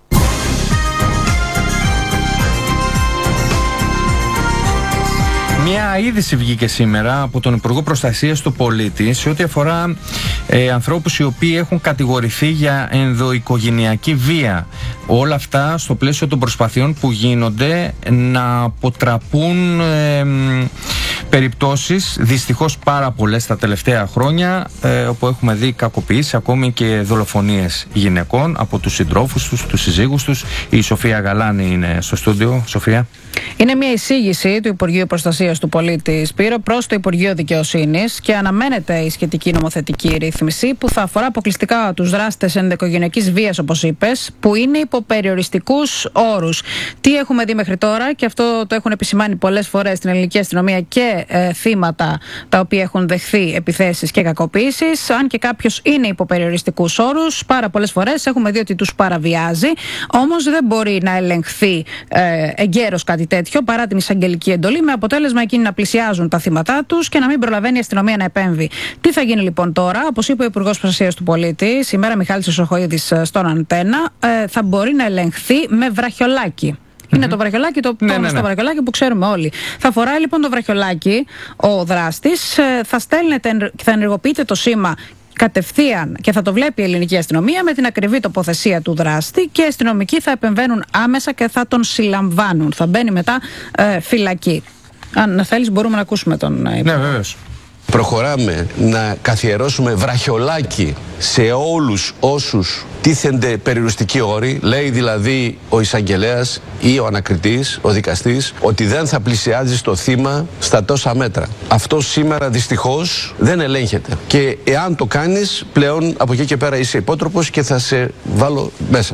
Μια είδηση βγήκε σήμερα από τον Υπουργό Προστασίας του Πολίτη σε ό,τι αφορά ε, ανθρώπους οι οποίοι έχουν κατηγορηθεί για ενδοοικογενειακή βία. Όλα αυτά στο πλαίσιο των προσπαθειών που γίνονται να αποτραπούν ε, περιπτώσεις, δυστυχώς πάρα πολλές τα τελευταία χρόνια, ε, όπου έχουμε δει κακοποιήσεις, ακόμη και δολοφονίες γυναικών από τους συντρόφους τους, τους συζύγους τους. Η Σοφία Γαλάνη είναι στο στούντιο. Σοφία. Είναι μια εισήγηση του Υπουργείου Προστασίας του Πολίτη, Σπύρο, προς το Υπουργείο Δικαιοσύνης και αναμένεται η σχετική νομοθετική ρύθμιση που θα αφορά αποκλειστικά τους δράστες ενδοοικογενειακής βίας, όπως είπες, που είναι υπό περιοριστικούς όρους. Τι έχουμε δει μέχρι τώρα, και αυτό το έχουν επισημάνει πολλές φορές στην ελληνική αστυνομία και ε, θύματα τα οποία έχουν δεχθεί επιθέσεις και κακοποίησεις, αν και κάποιος είναι υπό περιοριστικούς όρους, πάρα πολλές φορές έχουμε δει ότι τους παραβιάζει, όμως δεν μπορεί να ελεγχθεί ε, εγκαίρως κάτι τέτοιο παρά την εισαγγελική εντολή, με αποτέλεσμα εκείνοι να πλησιάζουν τα θύματα τους και να μην προλαβαίνει η αστυνομία να επέμβει. Τι θα γίνει λοιπόν τώρα? Όπως είπε ο Υπουργός Προστασίας του Πολίτη σήμερα, Μιχάλης Χρυσοχοΐδης, στον Αντένα, ε, θα μπορεί να ελεγχθεί με βραχιολάκι. Mm-hmm. Είναι το βραχιολάκι, το ναι, ναι, ναι. βραχιολάκι που ξέρουμε όλοι. Θα φοράει λοιπόν το βραχιολάκι ο δράστης, ε, θα στέλνεται, θα ενεργοποιείται το σήμα κατευθείαν και θα το βλέπει η ελληνική αστυνομία με την ακριβή τοποθεσία του δράστη και οι αστυνομικοί θα επεμβαίνουν άμεσα και θα τον συλλαμβάνουν. Θα μπαίνει μετά ε, φυλακή. Αν θέλεις μπορούμε να ακούσουμε τον Υπουργό. Ναι, βέβαιως. Προχωράμε να καθιερώσουμε βραχιολάκι σε όλους όσους τίθενται περιοριστικοί όροι. Λέει δηλαδή ο εισαγγελέας ή ο ανακριτής, ο δικαστής, ότι δεν θα πλησιάζει στο θύμα στα τόσα μέτρα. Αυτό σήμερα δυστυχώς δεν ελέγχεται. Και εάν το κάνεις, πλέον από εκεί και πέρα είσαι υπότροπος και θα σε βάλω μέσα.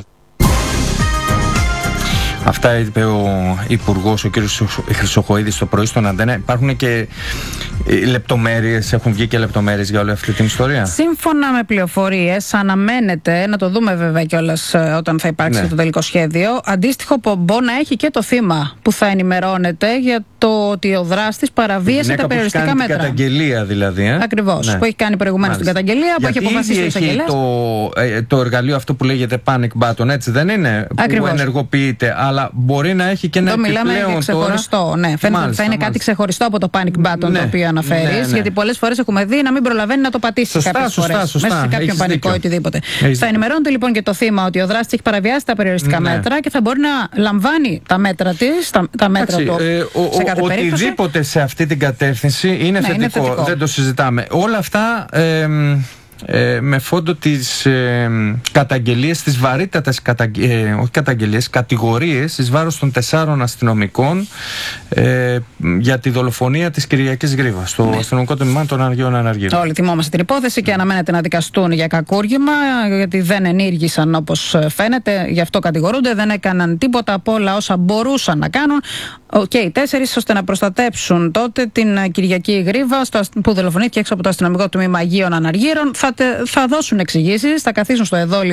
Αυτά είπε ο Υπουργός, ο κ. Χρυσοχοΐδης, το πρωί στον Αντένα. Υπάρχουν και λεπτομέρειες, έχουν βγει και λεπτομέρειες για όλη αυτή την ιστορία. Σύμφωνα με πληροφορίες, αναμένεται, να το δούμε βέβαια κιόλας όταν θα υπάρξει ναι. το τελικό σχέδιο, αντίστοιχο πομπό να έχει και το θύμα που θα ενημερώνεται για το ότι ο δράστης παραβίασε τα περιοριστικά μέτρα. Την καταγγελία δηλαδή. Ε? Ακριβώς. Ναι. Που έχει κάνει προηγουμένως την καταγγελία, που γιατί έχει αποφασίσει ο εισαγγελέας. Το, ε, το εργαλείο αυτό που λέγεται panic button, έτσι δεν είναι? Ακριβώς. Που ενεργοποιείται, αλλά μπορεί να έχει και ένα εδώ επιπλέον μιλάμε για ξεχωριστό. Τώρα. Ναι, φαίνεται ότι θα είναι κάτι ξεχωριστό από το panic button ναι. το οποίο αναφέρεις. Ναι, ναι. Γιατί πολλές φορές έχουμε δει να μην προλαβαίνει να το πατήσει σωστά, κάποιες σωστά, φορές. Σωστά. Μέσα σε κάποιο έχεις πανικό ή οτιδήποτε. Έχεις... Θα ενημερώνεται λοιπόν και το θύμα ότι ο δράστης έχει παραβιάσει τα περιοριστικά ναι. μέτρα και θα μπορεί να λαμβάνει τα μέτρα της, τα, τα μέτρα του. Ε, ο, σε κάθε ο, περίπτωση. Οτιδήποτε σε αυτή την κατεύθυνση είναι, ναι, θετικό. είναι θετικό. Δεν το συζητάμε. Όλα αυτά. Ε, Ε, με φόντο τις ε, καταγγελίες, τις βαρύτατες καταγγε... ε, όχι καταγγελίες, κατηγορίες εις βάρος των τεσσάρων αστυνομικών ε, για τη δολοφονία της Κυριακής Γρίβα στο ναι. αστυνομικό τμήμα των Αργίων Αναργύρων. Όλοι θυμόμαστε την υπόθεση και αναμένεται να δικαστούν για κακούργημα, γιατί δεν ενήργησαν όπως φαίνεται, γι' αυτό κατηγορούνται, δεν έκαναν τίποτα από όλα όσα μπορούσαν να κάνουν και οι τέσσερις ώστε να προστατέψουν τότε την Κυριακή Γρίβα που δολοφονήθηκε έξω από το αστυνομικό τμήμα Αγίων Αναργύρων. Θα, τε, θα δώσουν εξηγήσεις, θα καθίσουν στο εδόλιο